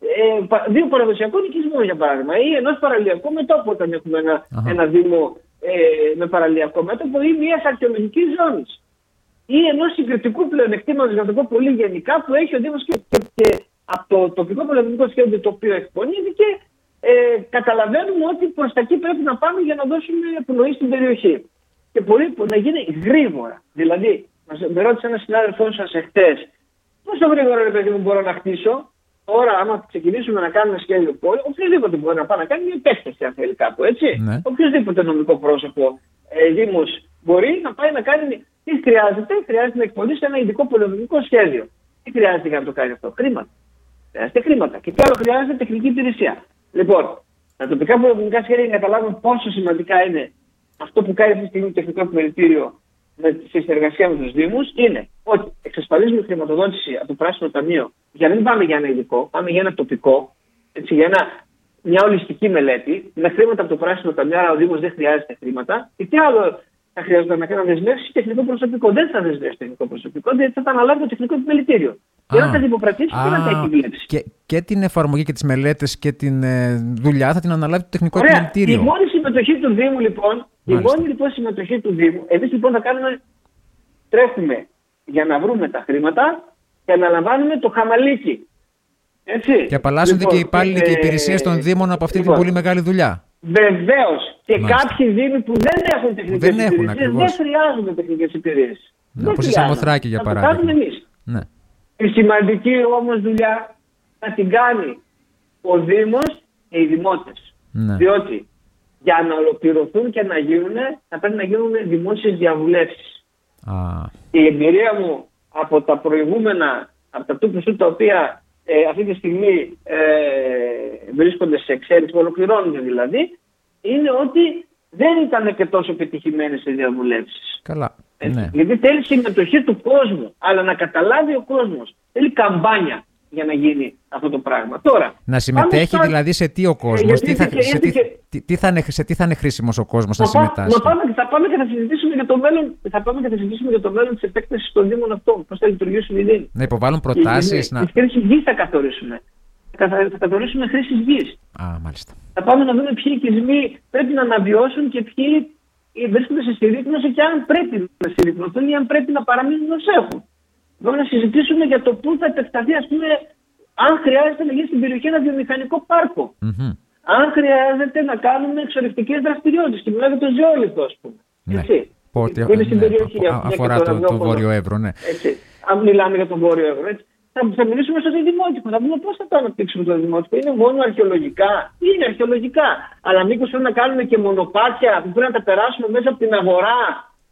ε, δύο παραδοσιακών οικισμών, για παράδειγμα, ή ενός παραλιακού μέτωπου, όταν έχουμε ένα, ένα δήμο ε, με παραλιακό μέτωπο, ή μιας αρχαιολογικής ζώνης, ή ενός συγκριτικού πλεονεκτήματος, για να το πω πολύ γενικά, που έχει ο Δήμος και, και, και από το τοπικό πολεοδομικό σχέδιο το οποίο εκπονήθηκε, ε, καταλαβαίνουμε ότι προς τα εκεί πρέπει να πάμε για να δώσουμε πνοή στην περιοχή. Και πολύ να γίνει γρήγορα. Δηλαδή, με ρώτησε ένα συνάδελφό σας εχθές, πόσο γρήγορα, ρε παιδί μου, μπορώ να χτίσω? Τώρα, άμα ξεκινήσουμε να κάνουμε σχέδιο πόλη, οποιοδήποτε μπορεί να πάει να κάνει μια επέκταση, αν θέλει κάπου, έτσι. Ναι. Οποιοδήποτε νομικό πρόσωπο ε, Δήμος μπορεί να πάει να κάνει. Τι χρειάζεται? Χρειάζεται να εκπονήσει ένα ειδικό πολεοδομικό σχέδιο. Τι χρειάζεται για να το κάνει αυτό? Χρήματα. Χρειάζεται χρήματα. Και τι άλλο χρειάζεται? Τεχνική υπηρεσία. Λοιπόν, τα τοπικά πολεοδομικά σχέδια, για να καταλάβουν πόσο σημαντικά είναι αυτό που κάνει αυτή τη στιγμή το τεχνικό επιμελητήριο στη συνεργασία με τους Δήμους, είναι ότι εξασφαλίζουμε χρηματοδότηση από το Πράσινο Ταμείο, για να μην πάμε για ένα ειδικό, πάμε για ένα τοπικό, έτσι, για ένα, μια ολιστική μελέτη, με χρήματα από το Πράσινο Ταμείο, άρα ο Δήμος δεν χρειάζεται χρήματα. Και τι άλλο θα χρειάζεται να κάνει? Να δεσμεύσει τεχνικό προσωπικό? Δεν θα δεσμεύσει τεχνικό προσωπικό, δεν θα τα αναλάβει το τεχνικό επιμελητήριο. Και να τα δημοπρατήσει και να τα έχει βλέψει. Και, και την εφαρμογή και τις μελέτες και την ε, δουλειά θα την αναλάβει το τεχνικό Ωραία. επιμελητήριο. Η μόνη συμμετοχή του Δήμου λοιπόν, η μόνη λοιπόν συμμετοχή του Δήμου, εμείς λοιπόν θα κάνουμε, τρέχουμε για να βρούμε τα χρήματα και αναλαμβάνουμε το χαμαλίκι. Έτσι. Και απαλλάσσονται λοιπόν, και οι υπάλληλοι ε, και οι υπηρεσίες των Δήμων από αυτή λοιπόν, την πολύ μεγάλη δουλειά. Βεβαίως. Και μάλιστα, κάποιοι Δήμοι που δεν έχουν τεχνικές δεν έχουν, υπηρεσίες δεν χρειάζονται τεχνικές υπηρεσίες. Ναι, όπως η Σαμοθράκη για παράδειγμα. Θα το κάνουμε εμείς. Ναι. Η σημαντική όμως δουλειά θα την κάνει ο Δήμος και οι δημότες. Ναι. Διότι για να ολοκληρωθούν και να γίνουν, θα πρέπει να γίνουν δημόσιες διαβουλεύσεις. Α. Η εμπειρία μου από τα προηγούμενα, από τα τούπους τα οποία ε, αυτή τη στιγμή ε, βρίσκονται σε εξέλιξη, ολοκληρώνονται δηλαδή, είναι ότι δεν ήταν και τόσο πετυχημένες οι διαβουλεύσεις. Καλά. Ναι. Γιατί θέλει συμμετοχή του κόσμου, αλλά να καταλάβει ο κόσμος. Θέλει καμπάνια για να γίνει αυτό το πράγμα. Τώρα, να συμμετέχει τώρα, δηλαδή σε τι ο κόσμος, τι θα, και, σε, τι, τι, τι θα είναι, σε τι θα είναι χρήσιμος ο κόσμος να συμμετάσχει. Μα πάμε, θα πάμε και θα συζητήσουμε για το μέλλον, θα πάμε και θα συζητήσουμε για το μέλλον της επέκτασης των Δήμων αυτών. Πώς θα λειτουργήσουν οι Δήμοι. Να υποβάλουν προτάσεις. Να... Τη χρήση γης θα καθορίσουμε. Θα, θα καθορίσουμε χρήση γης. Α, μάλιστα. Θα πάμε να δούμε ποιοι οικισμοί πρέπει να αναβιώσουν και ποιοι βρίσκονται σε συρρίκνωση και αν πρέπει να συρρικνωθούν ή αν πρέπει να παραμείνουν ως έχουν. Μπορούμε να συζητήσουμε για το πού θα επεκταθεί, ας πούμε, αν χρειάζεται να γίνει στην περιοχή ένα βιομηχανικό πάρκο. Mm-hmm. Αν χρειάζεται να κάνουμε εξορρυκτικές δραστηριότητες. Και μιλάω για το Ζεόλιθο, ας πούμε. Ναι. Έτσι. Πότε, είναι στην ναι, περιοχή. Α, αφορά το, το Βόρειο Εύρο, ναι. Έτσι. Αν μιλάμε για το Βόρειο Εύρο, έτσι. Θα, θα μιλήσουμε στο Δημότικο. Θα δούμε πώς θα το αναπτύξουμε το Δημότικο. Είναι μόνο αρχαιολογικά. Είναι αρχαιολογικά. Αλλά μήπως πρέπει να κάνουμε και μονοπάτια που πρέπει να τα περάσουμε μέσα από την αγορά.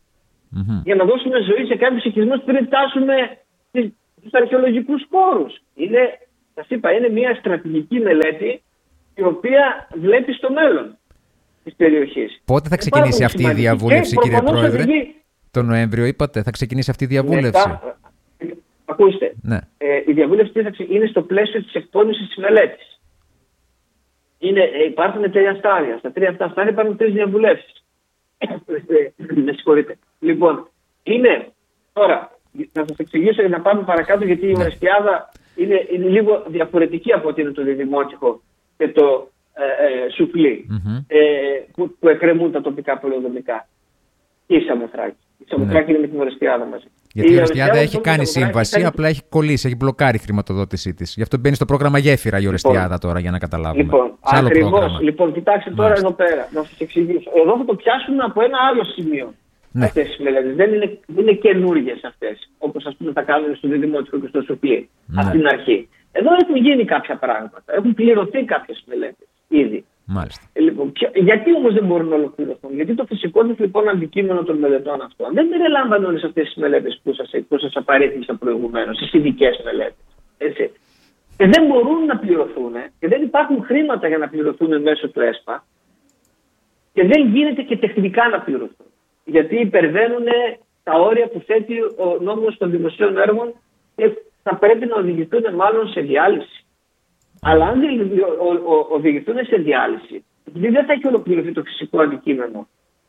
mm-hmm. για να δώσουμε ζωή σε κάποιους οικισμούς πριν φτάσουμε στους αρχαιολογικούς χώρους. Είναι, σας είπα, είναι μια στρατηγική μελέτη η οποία βλέπει στο μέλλον της περιοχής. Πότε θα ξεκινήσει αυτή η διαβούλευση, κύριε Πρόεδρε? Οδηγεί... Το Νοέμβριο είπατε, θα ξεκινήσει αυτή η διαβούλευση. Μετά, ακούστε, ναι. ε, η διαβούλευση θα είναι στο πλαίσιο της εκπόνησης της μελέτης. Είναι, ε, υπάρχουν τρία στάδια. Στα τρία αυτά στάδια υπάρχουν τρεις διαβουλεύσεις. Με συγχωρείτε. Λοιπόν, είναι τώρα, θα σας εξηγήσω για να πάμε παρακάτω, γιατί η Ορεστιάδα είναι, είναι λίγο διαφορετική από ότι είναι το Διδημότυχο και το ε, ε, Σουφλί, mm-hmm. ε, που, που εκκρεμούν τα τοπικά πολεοδομικά. Και η Σαμοθράκη. Η Σαμοθράκη ναι. είναι με την Ορεστιάδα μαζί. Γιατί η Ορεστιάδα έχει κάνει σύμβαση, απλά έχει κολλήσει, έχει μπλοκάρει η χρηματοδότησή της. Γι' αυτό μπαίνει στο πρόγραμμα Γέφυρα η Ορεστιάδα λοιπόν, τώρα, για να καταλάβουμε. Λοιπόν, ακριβώς. Λοιπόν, κοιτάξτε τώρα Μάλιστα. εδώ πέρα, να σας εξηγήσω. Εδώ θα το πιάσουμε από ένα άλλο σημείο. Ναι. Αυτές τις μελέτες. Δεν είναι, είναι καινούργιες αυτές, όπως ας πούμε θα κάνουν στο Διδημότυχο και στο Σουφλί, ναι. από την αρχή. Εδώ έχουν γίνει κάποια πράγματα. Έχουν πληρωθεί κάποιες μελέτες ήδη. Μάλιστα. Ε, λοιπόν, ποιο, γιατί όμως δεν μπορούν να ολοκληρωθούν? Γιατί το φυσικό του λοιπόν αντικείμενο των μελετών αυτών δεν περιλάμβανε όλες αυτές τις μελέτες που σας, που σας απαρίθμησα προηγουμένως, τις ειδικές μελέτες. Έτσι. Και δεν μπορούν να πληρωθούν και δεν υπάρχουν χρήματα για να πληρωθούν μέσω του ΕΣΠΑ και δεν γίνεται και τεχνικά να πληρωθούν. Γιατί υπερβαίνουν τα όρια που θέτει ο νόμος των δημοσίων έργων και θα πρέπει να οδηγηθούν μάλλον σε διάλυση. Αλλά αν οδηγηθούν σε διάλυση, επειδή δεν θα έχει ολοκληρωθεί το φυσικό αντικείμενο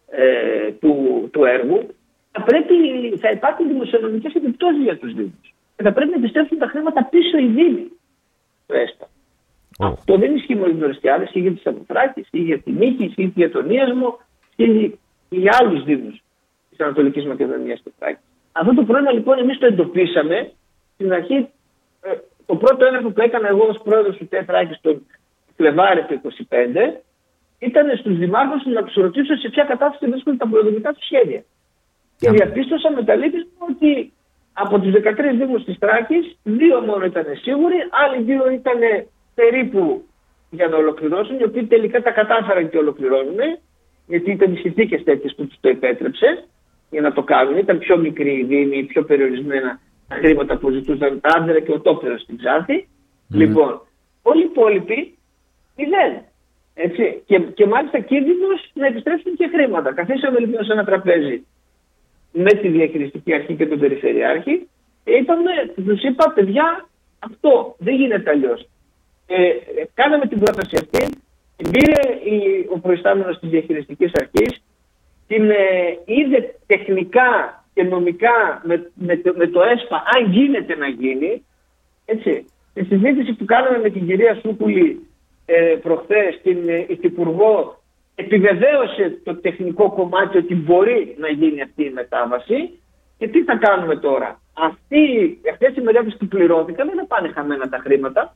ε, του, του έργου, θα, πρέπει, θα υπάρχουν δημοσιονομικές επιπτώσεις για τους Δήμους. Και θα πρέπει να επιστρέψουν τα χρήματα πίσω οι Δήμοι. Oh. Αυτό δεν ισχύει μόνο για την Ορεστιάδα, ισχύει για τη Σαμοθράκη, ισχύει για τη Νίκη, ισχύει για τον Ίασμο, ισχύει για άλλους Δήμους της Ανατολικής Μακεδονίας και Θράκης. Αυτό το πρόβλημα λοιπόν εμείς το εντοπίσαμε στην αρχή. Ε, το πρώτο έγγραφο που έκανα εγώ ως πρόεδρος του ΤΕ Θράκης τον Φλεβάρι του είκοσι πέντε ήταν στους δημάρχους να τους ρωτήσω σε ποια κατάσταση βρίσκονται τα πολεοδομικά του σχέδια. Και διαπίστωσα με τα λύπη μου ότι από τους δεκατρείς Δήμους της Θράκης, δύο μόνο ήταν σίγουροι, άλλοι δύο ήταν περίπου για να ολοκληρώσουν, οι οποίοι τελικά τα κατάφεραν και ολοκληρώνουν, γιατί ήταν οι συνθήκες τέτοιες που τους το επέτρεψε για να το κάνουν. Ήταν πιο μικροί οι Δήμοι, πιο περιορισμένα τα χρήματα που ζητούσαν τα Άνδρα και ο Τόπτερος στην Ξάνθη. Mm. Λοιπόν, όλοι οι υπόλοιποι μηδέν. Έτσι. Και, και μάλιστα κίνδυνος να επιστρέψουν και χρήματα. Καθίσαμε λοιπόν σε ένα τραπέζι με τη διαχειριστική αρχή και τον περιφερειάρχη και είπαμε, τους είπα, παιδιά, αυτό δεν γίνεται αλλιώς. Ε, κάναμε την πρόταση αυτή, την πήρε η, ο προϊστάμενος της διαχειριστικής αρχής, την ε, είδε τεχνικά και νομικά με, με, με το ΕΣΠΑ, αν γίνεται να γίνει. Έτσι. Στη συζήτηση που κάναμε με την κυρία Σούκουλη ε, προχθές, την ε, Υφυπουργό, επιβεβαίωσε το τεχνικό κομμάτι ότι μπορεί να γίνει αυτή η μετάβαση. Και τι θα κάνουμε τώρα? Αυτοί, αυτές οι μελέτες που πληρώθηκαν δεν θα πάνε χαμένα τα χρήματα.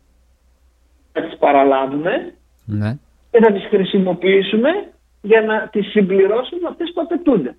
Θα τις παραλάβουμε ναι. και θα τις χρησιμοποιήσουμε για να τις συμπληρώσουμε αυτές που απαιτούνται.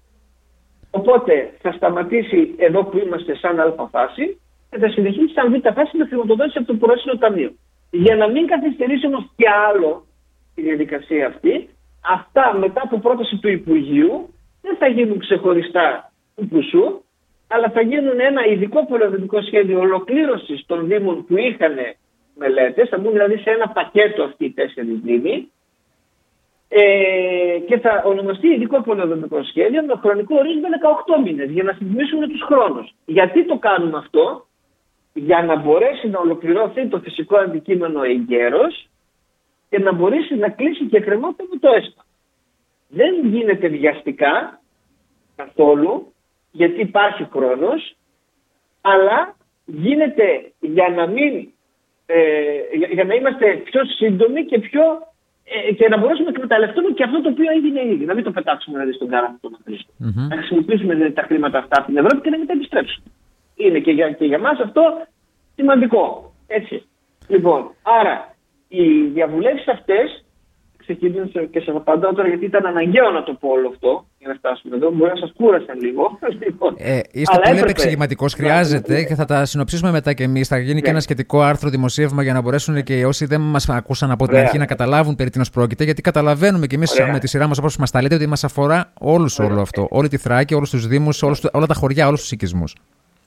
Οπότε θα σταματήσει εδώ που είμαστε σαν α φάση και θα συνεχίσει σαν β φάση με χρηματοδότηση από το Πράσινο Ταμείο. Για να μην καθυστερήσει όμως και άλλο η διαδικασία αυτή, αυτά μετά από πρόταση του Υπουργείου δεν θα γίνουν ξεχωριστά του πουσού, αλλά θα γίνουν ένα ειδικό πολεοδομικό σχέδιο ολοκλήρωσης των Δήμων που είχαν μελέτες, θα μπουν δηλαδή σε ένα πακέτο αυτοί οι τέσσερις Δήμοι. Ε, και θα ονομαστεί ειδικό πολεοδομικό σχέδιο με χρονικό ορίζοντα δεκαοκτώ μήνες για να συντηρήσουμε τους χρόνους. Γιατί το κάνουμε αυτό? Για να μπορέσει να ολοκληρωθεί το φυσικό αντικείμενο εγκαίρως και να μπορέσει να κλείσει και κρεμότητα με το ΕΣΠΑ. Δεν γίνεται βιαστικά καθόλου, γιατί υπάρχει χρόνος, αλλά γίνεται για να, μην, ε, για, για να είμαστε πιο σύντομοι και πιο Ε, και να μπορέσουμε να εκμεταλλευτούμε και αυτό το οποίο έγινε ήδη. Να μην το πετάξουμε δηλαδή στον κάρα του Μαχρίστου. Mm-hmm. Να χρησιμοποιήσουμε δηλαδή, τα χρήματα αυτά από την Ευρώπη και να μην τα επιστρέψουμε. Είναι και για, και για μας αυτό σημαντικό. Έτσι. Λοιπόν, άρα οι διαβουλεύσεις αυτές ξεκίνησε και σας απαντάω τώρα γιατί ήταν αναγκαίο να το πω όλο αυτό για να φτάσουμε εδώ. Μπορεί να σας κούρασαν λίγο. Ε, είστε πολύ επεξηγηματικός, χρειάζεται και θα τα συνοψίσουμε μετά και εμείς. Θα γίνει ναι. και ένα σχετικό άρθρο, δημοσίευμα για να μπορέσουν και όσοι δεν μας ακούσαν από την αρχή να καταλάβουν περί τίνος πρόκειται. Γιατί καταλαβαίνουμε και εμείς με τη σειρά μας, όπως μας τα λέτε, ότι μας αφορά όλους όλο αυτό. Όλη τη Θράκη, όλους τους Δήμους, όλους, όλα τα χωριά, όλους τους οικισμούς.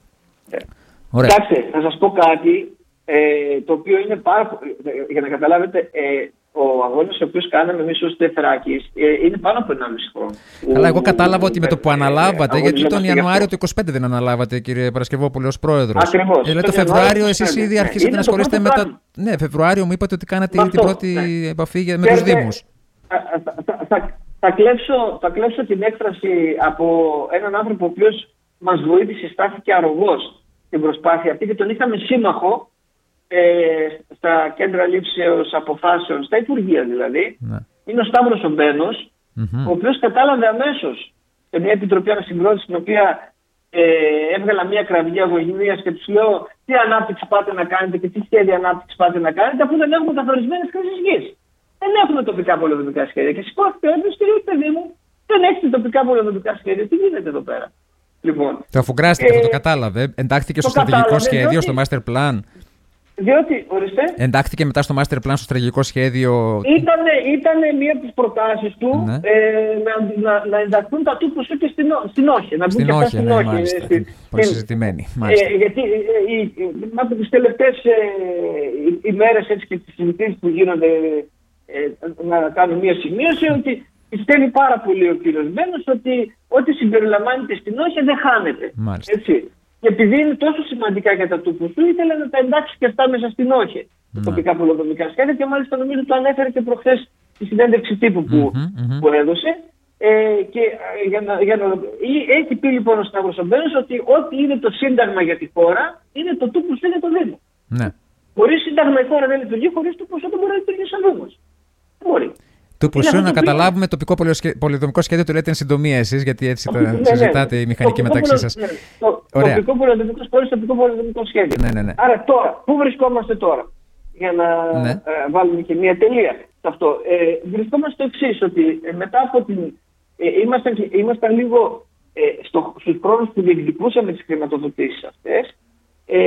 Κοιτάξτε, θα σας πω κάτι ε, το οποίο είναι πάρα για να καταλάβετε. Ε, Ο αγώνας ο οποίος κάναμε εμείς ως Θράκης είναι πάνω από ενάμιση χρόνο. Αλλά εγώ κατάλαβα ότι με το που αναλάβατε, ε, γιατί τον Ιανουάριο του είκοσι πέντε δεν αναλάβατε, κύριε Παρασκευόπουλε, ως πρόεδρος. Ακριβώς. Δηλαδή το Φεβρουάριο εσείς ήδη ναι. αρχίσατε να ασχολείστε με τα. Ναι, Φεβρουάριο μου είπατε ότι κάνατε ήδη την πρώτη ναι. επαφή με τους Δήμους. Θα, θα, θα, θα, κλέψω, θα κλέψω την έκφραση από έναν άνθρωπο ο οποίος μας βοήθησε, στάθηκε αρρωγός στην προσπάθεια αυτή και τον είχαμε σύμμαχο. Ε, στα κέντρα λήψεως αποφάσεων, στα Υπουργεία δηλαδή, ναι. είναι ο Σταύρος ο Μπένος, mm-hmm. ο οποίος κατάλαβε αμέσως σε μια επιτροπή ανασυγκρότησης στην οποία ε, έβγαλα μια κραυγή αγωγημίας και τους λέω τι ανάπτυξη πάτε να κάνετε και τι σχέδια ανάπτυξη πάτε να κάνετε, αφού δεν έχουμε καθορισμένες χρήσεις γης. Δεν έχουμε τοπικά πολεοδομικά σχέδια. Και σηκώθηκε ο Έμπρος και λέει, παιδί μου, δεν έχετε τοπικά πολεοδομικά σχέδια. Τι γίνεται εδώ πέρα. Λοιπόν, το αφουγκράστηκε, ε, αυτό το κατάλαβε. Εντάχθηκε στο στρατηγικό σχέδιο, διότι... στο master plan. Διότι, ορίστε. Εντάχθηκε μετά στο master plan, στο στρατηγικό σχέδιο. Ήτανε, ήτανε μία από τις προτάσεις του ναι. ε, να, να, να ενταχθούν τα του ποσού και στην, στην όχη. Να στην όχη, ναι, όχη, μάλιστα. Στην, πολύ συζητημένη. Ε, γιατί ε, ε, από τις τελευταίες ε, ημέρες έτσι, και τις συζητήσεις που γίνονται ε, να κάνω μία σημείωση ότι πιστεύει πάρα πολύ ο κύριος Μπένος ότι ό,τι συμπεριλαμβάνεται στην όχη δεν χάνεται. Έτσι. Και επειδή είναι τόσο σημαντικά για τα του ποσού, ήθελε να τα εντάξει και αυτά μέσα στην όχη. Ναι. Τοπικά πολεοδομικά σχέδια και μάλιστα νομίζω το ανέφερε και προχθές στη συνέντευξη τύπου που, mm-hmm, mm-hmm. που έδωσε. Ε, και ε, για να, για να, έχει πει λοιπόν ο Σταύρος ο Μπένος ότι ό,τι είναι το σύνταγμα για τη χώρα είναι το του ποσού για το Δήμο. Ναι. Χωρίς σύνταγμα η χώρα δεν λειτουργεί, χωρίς του ποσού δεν μπορεί να λειτουργεί σαν Δήμος. Δεν μπορεί. Του ποσού να καταλάβουμε τοπικό πολεοδομικό σχέδιο, το λέτε εν συντομία εσείς, γιατί έτσι ναι, ναι, συζητάτε η μηχανική τοπικό μεταξύ σας. Ναι, το, τοπικό πολεοδομικό σχέδιο, τοπικό πολεοδομικό σχέδιο. Ναι, ναι, ναι. Άρα τώρα, πού βρισκόμαστε τώρα, για να ναι. ε, βάλουμε και μια τελεία σε αυτό. Ε, βρισκόμαστε στο εξής, ότι ε, μετά από την. Ε, ήμασταν, ήμασταν λίγο ε, στο, στους χρόνους που διεκδικούσαμε τις χρηματοδοτήσεις αυτές. Ε,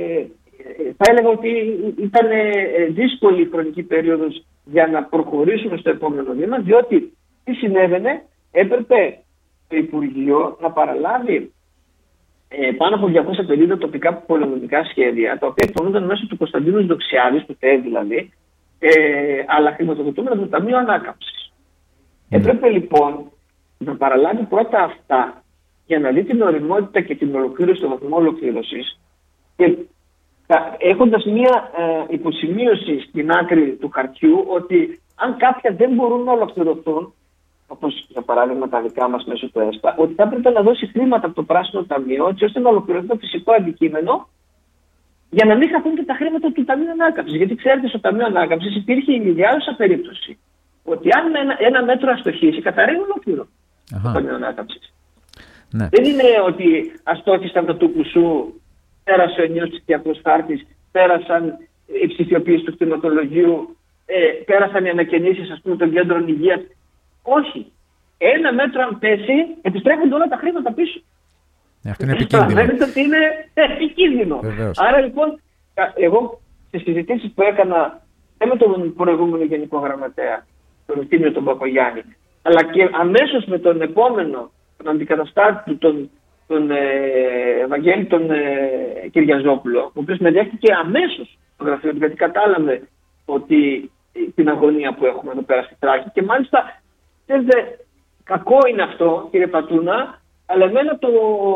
θα έλεγα ότι ήταν δύσκολη η χρονική περίοδος για να προχωρήσουμε στο επόμενο βήμα, διότι τι συνέβαινε, έπρεπε το Υπουργείο να παραλάβει ε, πάνω από διακόσια πενήντα τοπικά πολεοδομικά σχέδια, τα οποία εκπονούνταν μέσω του Κωνσταντίνου Δοξιάδη, του ΤΕ δηλαδή, ε, αλλά χρηματοδοτούμενα από το Ταμείο Ανάκαμψης. Mm. Έπρεπε λοιπόν να παραλάβει πρώτα αυτά για να δει την ωριμότητα και την ολοκλήρωση, το βαθμό ολοκλήρωσης, και έχοντας μία ε, υποσημείωση στην άκρη του χαρτιού ότι αν κάποια δεν μπορούν να ολοκληρωθούν, όπως για παράδειγμα τα δικά μας μέσω του ΕΣΠΑ, ότι θα έπρεπε να δώσει χρήματα από το Πράσινο Ταμείο, έτσι ώστε να ολοκληρωθεί το φυσικό αντικείμενο, για να μην χαθούν και τα χρήματα του Ταμείου Ανάκαμψης. Γιατί ξέρετε, στο Ταμείο Ανάκαμψης υπήρχε η ιδιάζουσα περίπτωση ότι αν ένα, ένα μέτρο αστοχήσει, καταρρεύει ολόκληρο το Ταμείο Ανάκαμψης. Ναι. Δεν είναι ότι αστόχησαν το του κουσού, πέρασε ο ενιαίος ψηφιακός χάρτης, πέρασαν οι ψηφιοποίησεις του κτηματολογίου, ε, πέρασαν οι ανακαινήσεις ας πούμε των κέντρων υγείας. Όχι. Ένα μέτρο αν πέσει, επιστρέφονται όλα τα χρήματα πίσω. Ε, αυτό είναι επικίνδυνο. Βλέπετε ότι είναι επικίνδυνο. Βεβαίως. Άρα λοιπόν, εγώ στις συζητήσεις που έκανα και με τον προηγούμενο Γενικό Γραμματέα, τον Τίμιο τον Παπαγιάννη, αλλά και αμέσως με τον επόμενο, τον αντικαταστάτη του, τον τον ε, Ευαγγέλη τον ε, Κυριαζόπουλο, ο οποίος με δέχτηκε αμέσως στο γραφείο του, γιατί κατάλαβε ότι την αγωνία που έχουμε εδώ πέρα στη Θράκη. Και μάλιστα, ξέρετε, κακό είναι αυτό, κύριε Πατούνα, αλλά εμένα το,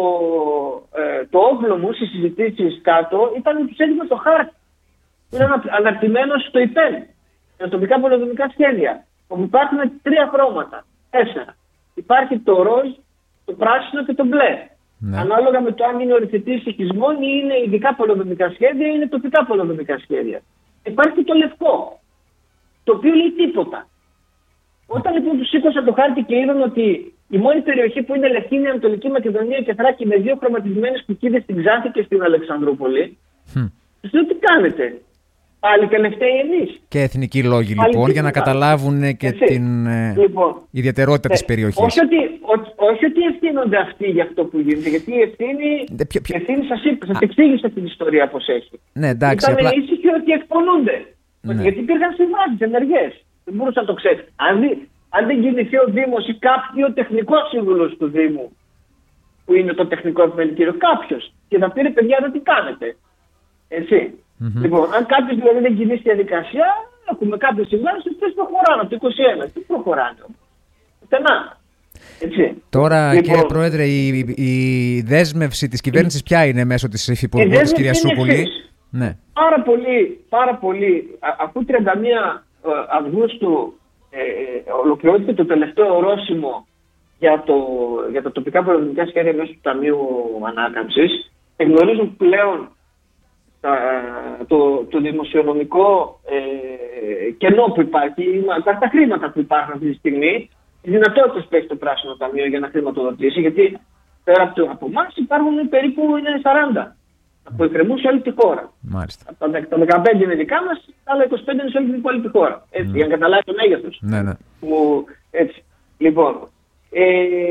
ε, το όπλο μου στις συζητήσεις κάτω ήταν ότι τους έδινε το χάρτη. Είναι αναρτημένο στο ΙΠΕΝ, τα τοπικά πολεοδομικά σχέδια, όπου υπάρχουν τρία χρώματα, τέσσερα. Υπάρχει το ροζ, το πράσινο και το μπλε. Ναι. Ανάλογα με το αν είναι οριθετής οικισμών ή είναι ειδικά πολεοδομικά σχέδια ή είναι τοπικά πολεοδομικά σχέδια. Υπάρχει το λευκό, το οποίο λέει τίποτα. Όταν λοιπόν του σήκωσα το χάρτη και είδαν ότι η μόνη περιοχή που είναι λευκή είναι η Ανατολική Μακεδονία και Θράκη με δύο χρωματισμένες κουκίδες στην Ξάνθη και στην Αλεξανδρούπολη, mm. τους λέω τι κάνετε. Πάλι τελευταίοι εμείς. Και εθνικοί λόγοι Πάλι λοιπόν, και για να εμείς. καταλάβουν και Έτσι. την ε, Λοιπόν, ιδιαιτερότητα της ε, περιοχής. Όχι ότι, ό, όχι ότι ευθύνονται αυτοί για αυτό που γίνεται, γιατί η ευθύνη, ποιο, ποιο... η ευθύνη σας είπα, σας εξήγησα την ιστορία πώς έχει. Ναι, εντάξει, Ήταν απλά... ήσυχοι ότι εκπονούνται. Ναι. Γιατί υπήρχαν συμβάσεις ενεργές. Δεν μπορούσα να το ξέρω. Αν, δει, αν δεν κινηθεί ο Δήμος ή κάποιο τεχνικό σύμβουλος του Δήμου, που είναι το τεχνικό επιμελητήριο, κάποιος, και θα πει ρε παιδιά, εδώ τι κάνετε. Έτσι. Mm-hmm. Λοιπόν, αν κάποιος δηλαδή δεν κινήσει τη διαδικασία, έχουμε κάποιες συμβάσεις που προχωράνε από το είκοσι ένα. Τι προχωράνε όμως. Στενά. Έτσι. Τώρα, λοιπόν, κύριε Πρόεδρε, η, η δέσμευση της κυβέρνησης ποια είναι μέσω της Υφυπουργού της κυρίας Σούκουλη? Ναι. Πάρα πολύ, πάρα πολύ, α, αφού τριάντα μία Αυγούστου ε, ε, ολοκληρώθηκε το τελευταίο ορόσημο για, το, για τα τοπικά προεδρικά σχέδια μέσω του Ταμείου Ανάκαμψης, γνωρίζουν πλέον τα, το, το δημοσιονομικό ε, κενό που υπάρχει, τα, τα χρήματα που υπάρχουν αυτή τη στιγμή, οι δυνατότητες που έχει το Πράσινο Ταμείο για να χρηματοδοτήσει, γιατί πέρα από, από εμάς υπάρχουν περίπου είναι σαράντα που εκκρεμούν σε όλη τη χώρα. Μάλιστα. Τα, τα δεκαπέντε είναι δικά μας, τα άλλα είκοσι πέντε είναι σε όλη την υπόλοιπη χώρα. Έτσι, mm. για να καταλάβει το μέγεθος. Ναι, ναι. Που, έτσι. Λοιπόν, ε,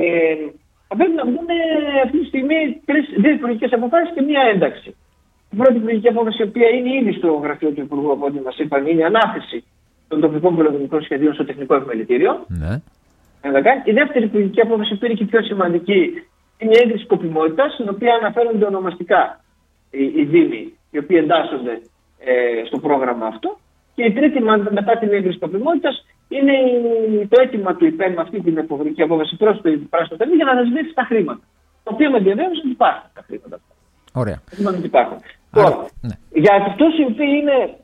θα πρέπει να βγουν αυτή τη στιγμή τρεις, δύο υπουργικές αποφάσεις και μία ένταξη. Η πρώτη υπουργική απόφαση, η οποία είναι ήδη στο γραφείο του Υπουργού, από ό,τι μας είπαν, είναι η ανάθεση των τοπικών πολεοδομικών σχεδίων στο τεχνικό επιμελητήριο. Ναι. Η δεύτερη υπουργική απόφαση, που είναι και πιο σημαντική, είναι η έγκριση σκοπιμότητας, στην οποία αναφέρονται ονομαστικά οι, οι δήμοι, οι οποίοι εντάσσονται ε, στο πρόγραμμα αυτό. Και η τρίτη, μετά την έγκριση σκοπιμότητας, είναι το αίτημα του ΥΠΕ με αυτή την υπουργική απόφαση προς το Πράσινο Ταμείο για να δεσμεύσει τα χρήματα. Το οποίο με διαβεβαίωση ότι υπάρχουν τα χρήματα. Ωραία. Δεν υπάρχουν. Τώρα, ναι. Για αυτούς οι οποίοι είναι.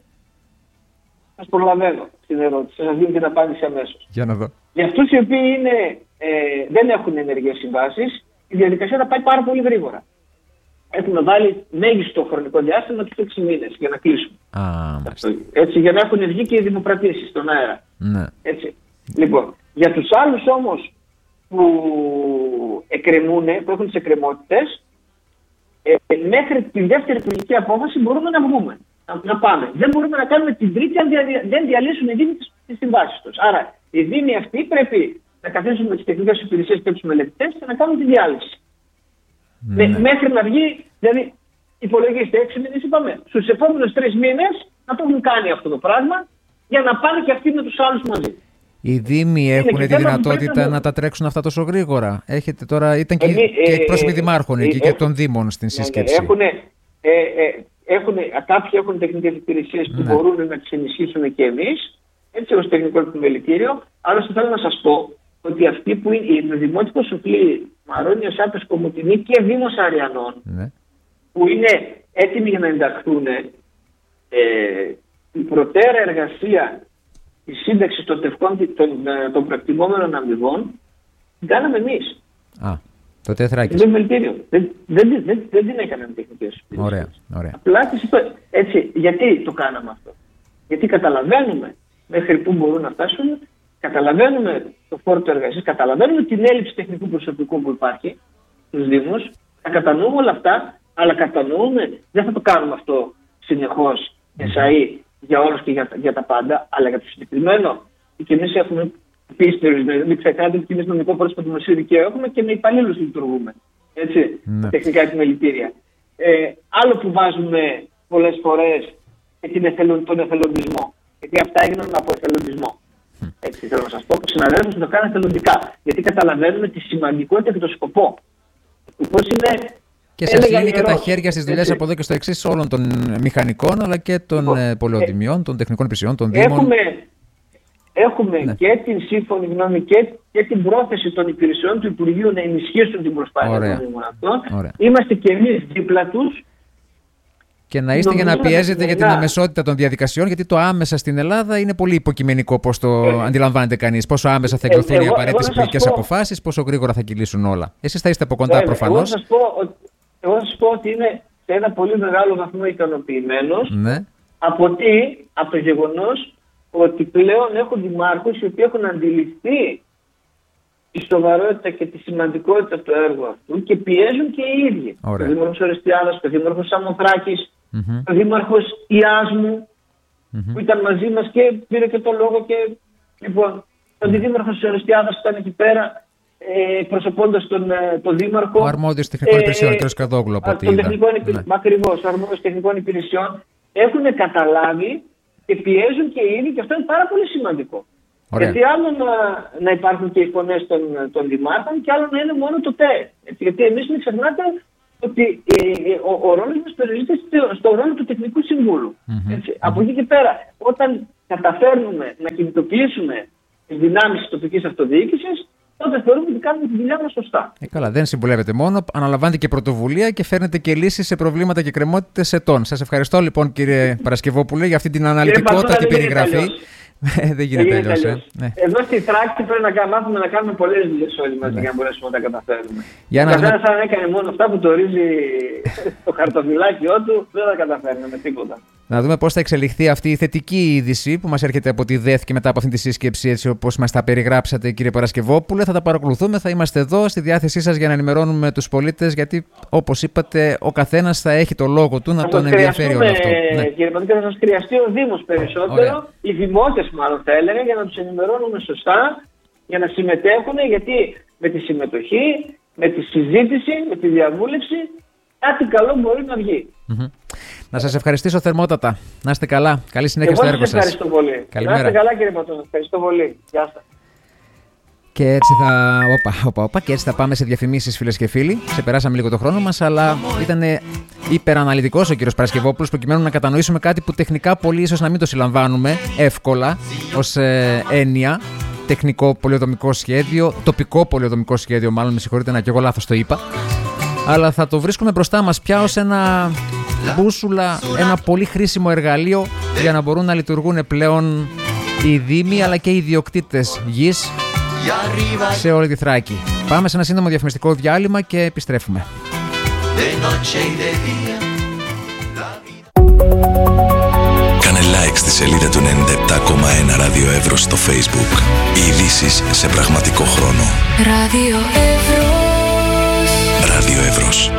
Σας προλαβαίνω στην ερώτηση, θα σας δίνω την απάντηση αμέσως. Για να δω. Για αυτούς οι οποίοι είναι, ε, δεν έχουν ενεργές συμβάσεις, η διαδικασία θα πάει πάρα πολύ γρήγορα. Έχουμε βάλει μέγιστο χρονικό διάστημα τους έξι μήνες για να κλείσουμε. Α, έτσι, για να έχουν βγει και οι δημοπρατήσεις στον αέρα. Ναι. Έτσι. Λοιπόν, για τους άλλους όμως που εκκρεμούν, που έχουν τις εκκρεμότητες, ε, μέχρι τη δεύτερη υπουργική απόφαση μπορούμε να βγούμε. Να, να πάμε. Δεν μπορούμε να κάνουμε την τρίτη αν δια, δεν διαλύσουν οι δήμοι τις συμβάσεις τους. Άρα, οι δήμοι αυτοί πρέπει να καθίσουν με τις τεχνικές υπηρεσίες και τους μελετητές και να κάνουν τη διάλυση. Ναι. Με, μέχρι να βγει, δηλαδή, υπολογίστε έξι μήνες, είπαμε, στους επόμενους τρεις μήνες να το έχουν κάνει αυτό το πράγμα για να πάνε και αυτοί με τους άλλους μαζί. Οι δήμοι έχουν τη δυνατότητα να... να τα τρέξουν αυτά τόσο γρήγορα? Έχετε τώρα, ήταν και, ε, και εκπρόσωποι ε, δημάρχων ε, εκεί ε, και των δήμων στην σύσκεψη. Έχουν, ε, ε, έχουν, κάποιοι έχουν τεχνικές υπηρεσίες που ναι. μπορούν να τις ενισχύσουμε και εμείς, έτσι ως τεχνικό επιμελητήριο. Άλλωστε θέλω να σας πω ότι αυτοί που είναι, η Δημότικο Σουφλή, Μαρόνια, Σάπες, Κομωτινή και Δήμος Αριανών, ναι. που είναι έτοιμοι για να ενταχθούν, ε, η προτέρα εργασία η σύνταξη των, τευκών, των, των προεκτιμόμενων αμοιβών την κάναμε εμείς. Α, το τεθράκης. Δεν, δεν, δεν, δεν, δεν, δεν την έκαναν τεχνικές. Ωραία, ωραία. Απλά τις είπα, έτσι, γιατί το κάναμε αυτό? Γιατί καταλαβαίνουμε μέχρι πού μπορούν να φτάσουν, καταλαβαίνουμε το φόρτο εργασίας, καταλαβαίνουμε την έλλειψη τεχνικού προσωπικού που υπάρχει στους Δήμους, θα κατανοούμε όλα αυτά, αλλά κατανοούμε, δεν θα το κάνουμε αυτό συνεχώς, εσαΐ, για όλους και για, για τα πάντα, αλλά για το συγκεκριμένο. Και εμείς έχουμε πίστευες, μην ξεχνάτε ότι εμείς νομικό πρόσωπο του δημοσίου δικαίου έχουμε και με υπαλλήλους λειτουργούμε. Έτσι, ναι. Τεχνικά επιμελητήρια. Ε, άλλο που βάζουμε πολλές φορές την εθελον, τον εθελοντισμό. Γιατί αυτά έγιναν από εθελοντισμό. Έτσι, θέλω να σας πω, που συναδέλφους το κάνουν εθελοντικά. Γιατί καταλαβαίνουμε τη σημαντικότητα και το σκοπό. Πώς είναι. Και σας λύνει και τα χέρια στις δουλειές από εδώ και στο εξής όλων των μηχανικών, αλλά και των λοιπόν, πολεοδημιών, των τεχνικών υπηρεσιών, των δήμων. Έχουμε, έχουμε ναι. και την σύμφωνη γνώμη και, και την πρόθεση των υπηρεσιών του Υπουργείου να ενισχύσουν την προσπάθεια Ωραία. των δήμων αυτών. Είμαστε και εμείς δίπλα τους. Και να είστε για να πιέζετε για την αμεσότητα των διαδικασιών, γιατί το άμεσα στην Ελλάδα είναι πολύ υποκειμενικό πώς το ε, αντιλαμβάνεται κανείς. Πόσο άμεσα θα εκδοθούν ε, οι απαραίτητες υπουργικές αποφάσεις, πόσο γρήγορα θα κυλήσουν όλα. Εσείς θα είστε από κοντά προφανώς. Εγώ θα σας πω ότι είναι σε ένα πολύ μεγάλο βαθμό ικανοποιημένος ναι. από, τι, από το γεγονός ότι πλέον έχουν δημάρχους οι οποίοι έχουν αντιληφθεί τη σοβαρότητα και τη σημαντικότητα του έργου αυτού και πιέζουν και οι ίδιοι. Ωραία. Ο Δήμαρχος Ορεστιάδας, ο Δήμαρχος Σαμοθράκης, mm-hmm. ο Δήμαρχος Ιάσμου, mm-hmm. που ήταν μαζί μας και πήρε και το λόγο. Και λοιπόν, ο αντιδήμαρχος της Ορεστιάδας ήταν εκεί πέρα, ε, προσωπώντας τον, τον δήμαρχο. Ο αρμόδιος τεχνικών ε, υπηρεσιών, κ. Καδόγλου, από ό,τι είδα. Ναι. Ακριβώς, ο αρμόδιος τεχνικών υπηρεσιών έχουν καταλάβει και πιέζουν και οι ίδιοι, και αυτό είναι πάρα πολύ σημαντικό. Ωραία. Γιατί άλλο να, να υπάρχουν και οι φωνές των, των δημάρχων, και άλλο να είναι μόνο το ΤΕ. Γιατί εμείς μην ξεχνάτε ότι ε, ο, ο ρόλος μας περιορίζεται στο, στο ρόλο του τεχνικού συμβούλου. Mm-hmm. Έτσι. Mm-hmm. Από εκεί και πέρα, όταν καταφέρνουμε να κινητοποιήσουμε τις δυνάμεις της τοπικής αυτοδιοίκησης, τότε θεωρούμε ότι κάνουμε τη δουλειά μας σωστά. Ε, καλά, δεν συμβουλεύετε μόνο, αναλαμβάνετε και πρωτοβουλία και φέρνετε και λύσεις σε προβλήματα και κρεμότητες ετών. Σας ευχαριστώ λοιπόν, κύριε Παρασκευόπουλε, για αυτή την αναλυτικότητα και περιγραφή. Δεν γίνεται αλλιώς. Ε. Ναι. Εδώ στη Θράκη πρέπει να μάθουμε να κάνουμε πολλές δουλειές όλοι μαζί, ναι, για να μπορέσουμε να τα καταφέρουμε. Για να... Ο καθένας αν έκανε μόνο αυτά που το ορίζει το χαρτοφυλάκιό του, δεν θα καταφέρνουμε τίποτα. Να δούμε πώς θα εξελιχθεί αυτή η θετική είδηση που μας έρχεται από τη ΔΕΘ και μετά από αυτή τη σύσκεψη, έτσι όπως μας τα περιγράψατε, κύριε Παρασκευόπουλε. Θα τα παρακολουθούμε, θα είμαστε εδώ στη διάθεσή σας για να ενημερώνουμε τους πολίτες, γιατί όπως είπατε, ο καθένας θα έχει το λόγο του να τον ενδιαφέρει όλο αυτό. Ναι. Κύριε Πατήκα, θα σας χρειαστεί ο Δήμος περισσότερο, ωραία, οι δημότες μάλλον θα έλεγα, για να τους ενημερώνουμε σωστά, για να συμμετέχουν, γιατί με τη συμμετοχή, με τη συζήτηση, με τη διαβούλευση, κάτι καλό μπορεί να βγει. Mm-hmm. Να σας ευχαριστήσω θερμότατα. Να είστε καλά. Καλή συνέχεια στο έργο σας. Ευχαριστώ πολύ. Καλημέρα. Να είστε καλά, κύριε Πατώνα. Ευχαριστώ πολύ. Γεια σας. Και έτσι θα. Οπα, οπα, οπα. Και έτσι θα πάμε σε διαφημίσεις, φίλες και φίλοι. Ξεπεράσαμε λίγο το χρόνο μας, αλλά ήταν υπεραναλυτικός ο κύριος Παρασκευόπουλος, προκειμένου να κατανοήσουμε κάτι που τεχνικά πολλοί ίσως να μην το συλλαμβάνουμε εύκολα ως ε, έννοια. Τεχνικό πολεοδομικό σχέδιο, τοπικό πολεοδομικό σχέδιο, μάλλον, με συγχωρείτε, να και εγώ λάθος το είπα. Αλλά θα το βρίσκουμε μπροστά μας πια ως ένα μπούσουλα, ένα πολύ χρήσιμο εργαλείο για να μπορούν να λειτουργούν πλέον οι δήμοι αλλά και οι ιδιοκτήτες γης σε όλη τη Θράκη. Πάμε σε ένα σύντομο διαφημιστικό διάλειμμα και επιστρέφουμε. Κάνε like στη σελίδα του ενενήντα επτά κόμμα ένα Ράδιο Εύρος στο Facebook. Οι ειδήσεις σε πραγματικό χρόνο. Ράδιο Εύρος. Ράδιο Εύρος.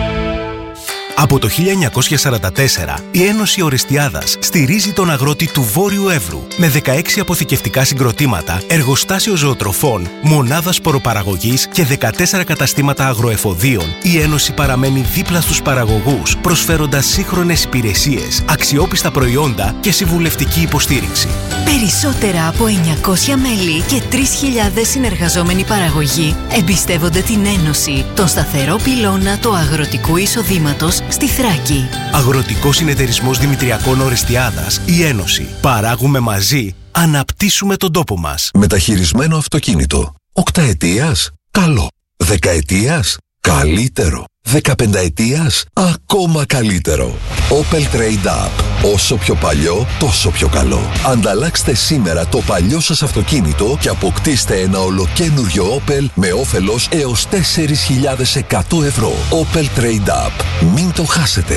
Από το χίλια εννιακόσια σαράντα τέσσερα, η Ένωση Ορεστιάδας στηρίζει τον αγρότη του Βόρειου Εύρου με δεκαέξι αποθηκευτικά συγκροτήματα, εργοστάσιο ζωοτροφών, μονάδα σποροπαραγωγής και δεκατέσσερα καταστήματα αγροεφοδίων. Η Ένωση παραμένει δίπλα στους παραγωγούς, προσφέροντας σύγχρονες υπηρεσίες, αξιόπιστα προϊόντα και συμβουλευτική υποστήριξη. Περισσότερα από εννιακόσια μέλη και τρεις χιλιάδες συνεργαζόμενοι παραγωγοί εμπιστεύονται την Ένωση, τον σταθερό πυλώνα του αγροτικού εισοδήματος στη Θράκη. Αγροτικός Συνεταιρισμός Δημητριακών Ορεστιάδας, η Ένωση. Παράγουμε μαζί, αναπτύσσουμε τον τόπο μας. Μεταχειρισμένο αυτοκίνητο. Οκταετίας, καλό. Δεκαετίας, καλύτερο. Δεκαπενταετίας, ακόμα καλύτερο. Opel Trade Up. Όσο πιο παλιό, τόσο πιο καλό. Ανταλλάξτε σήμερα το παλιό σας αυτοκίνητο και αποκτήστε ένα ολοκένουργιο Opel με όφελος έως τέσσερις χιλιάδες εκατό ευρώ. Opel Trade Up. Μην το χάσετε.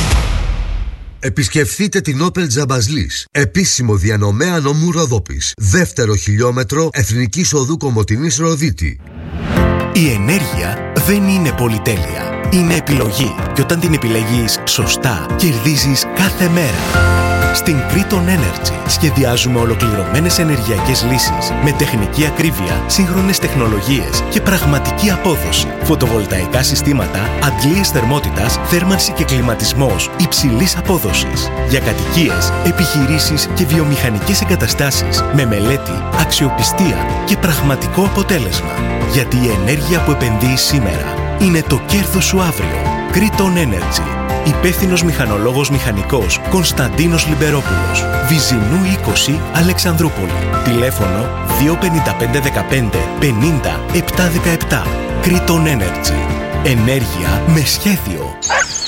Επισκεφθείτε την Opel Τζαμπαζλής, επίσημο διανομέα νομού Ροδόπης. Δεύτερο χιλιόμετρο Εθνικής Οδού Κομοτηνής Ροδίτη. Η ενέργεια δεν είναι πολυτέλεια. Είναι επιλογή. Και όταν την επιλέγεις σωστά, κερδίζεις κάθε μέρα. Στην Kriton Energy σχεδιάζουμε ολοκληρωμένες ενεργειακές λύσεις με τεχνική ακρίβεια, σύγχρονες τεχνολογίες και πραγματική απόδοση. Φωτοβολταϊκά συστήματα, αντλίες θερμότητας, θέρμανση και κλιματισμός υψηλής απόδοσης. Για κατοικίες, επιχειρήσεις και βιομηχανικές εγκαταστάσεις με μελέτη, αξιοπιστία και πραγματικό αποτέλεσμα. Γιατί η ενέργεια που επενδύεις σήμερα είναι το κέρδος σου αύριο. Kriton Energy. Υπεύθυνος μηχανολόγος μηχανικός Κωνσταντίνος Λιμπερόπουλος. Βυζινού είκοσι, Αλεξανδρούπολη. Τηλέφωνο δύο πέντε πέντε δεκαπέντε πενήντα επτακόσια δεκαεπτά. Kriton Energy. Ενέργεια με σχέδιο.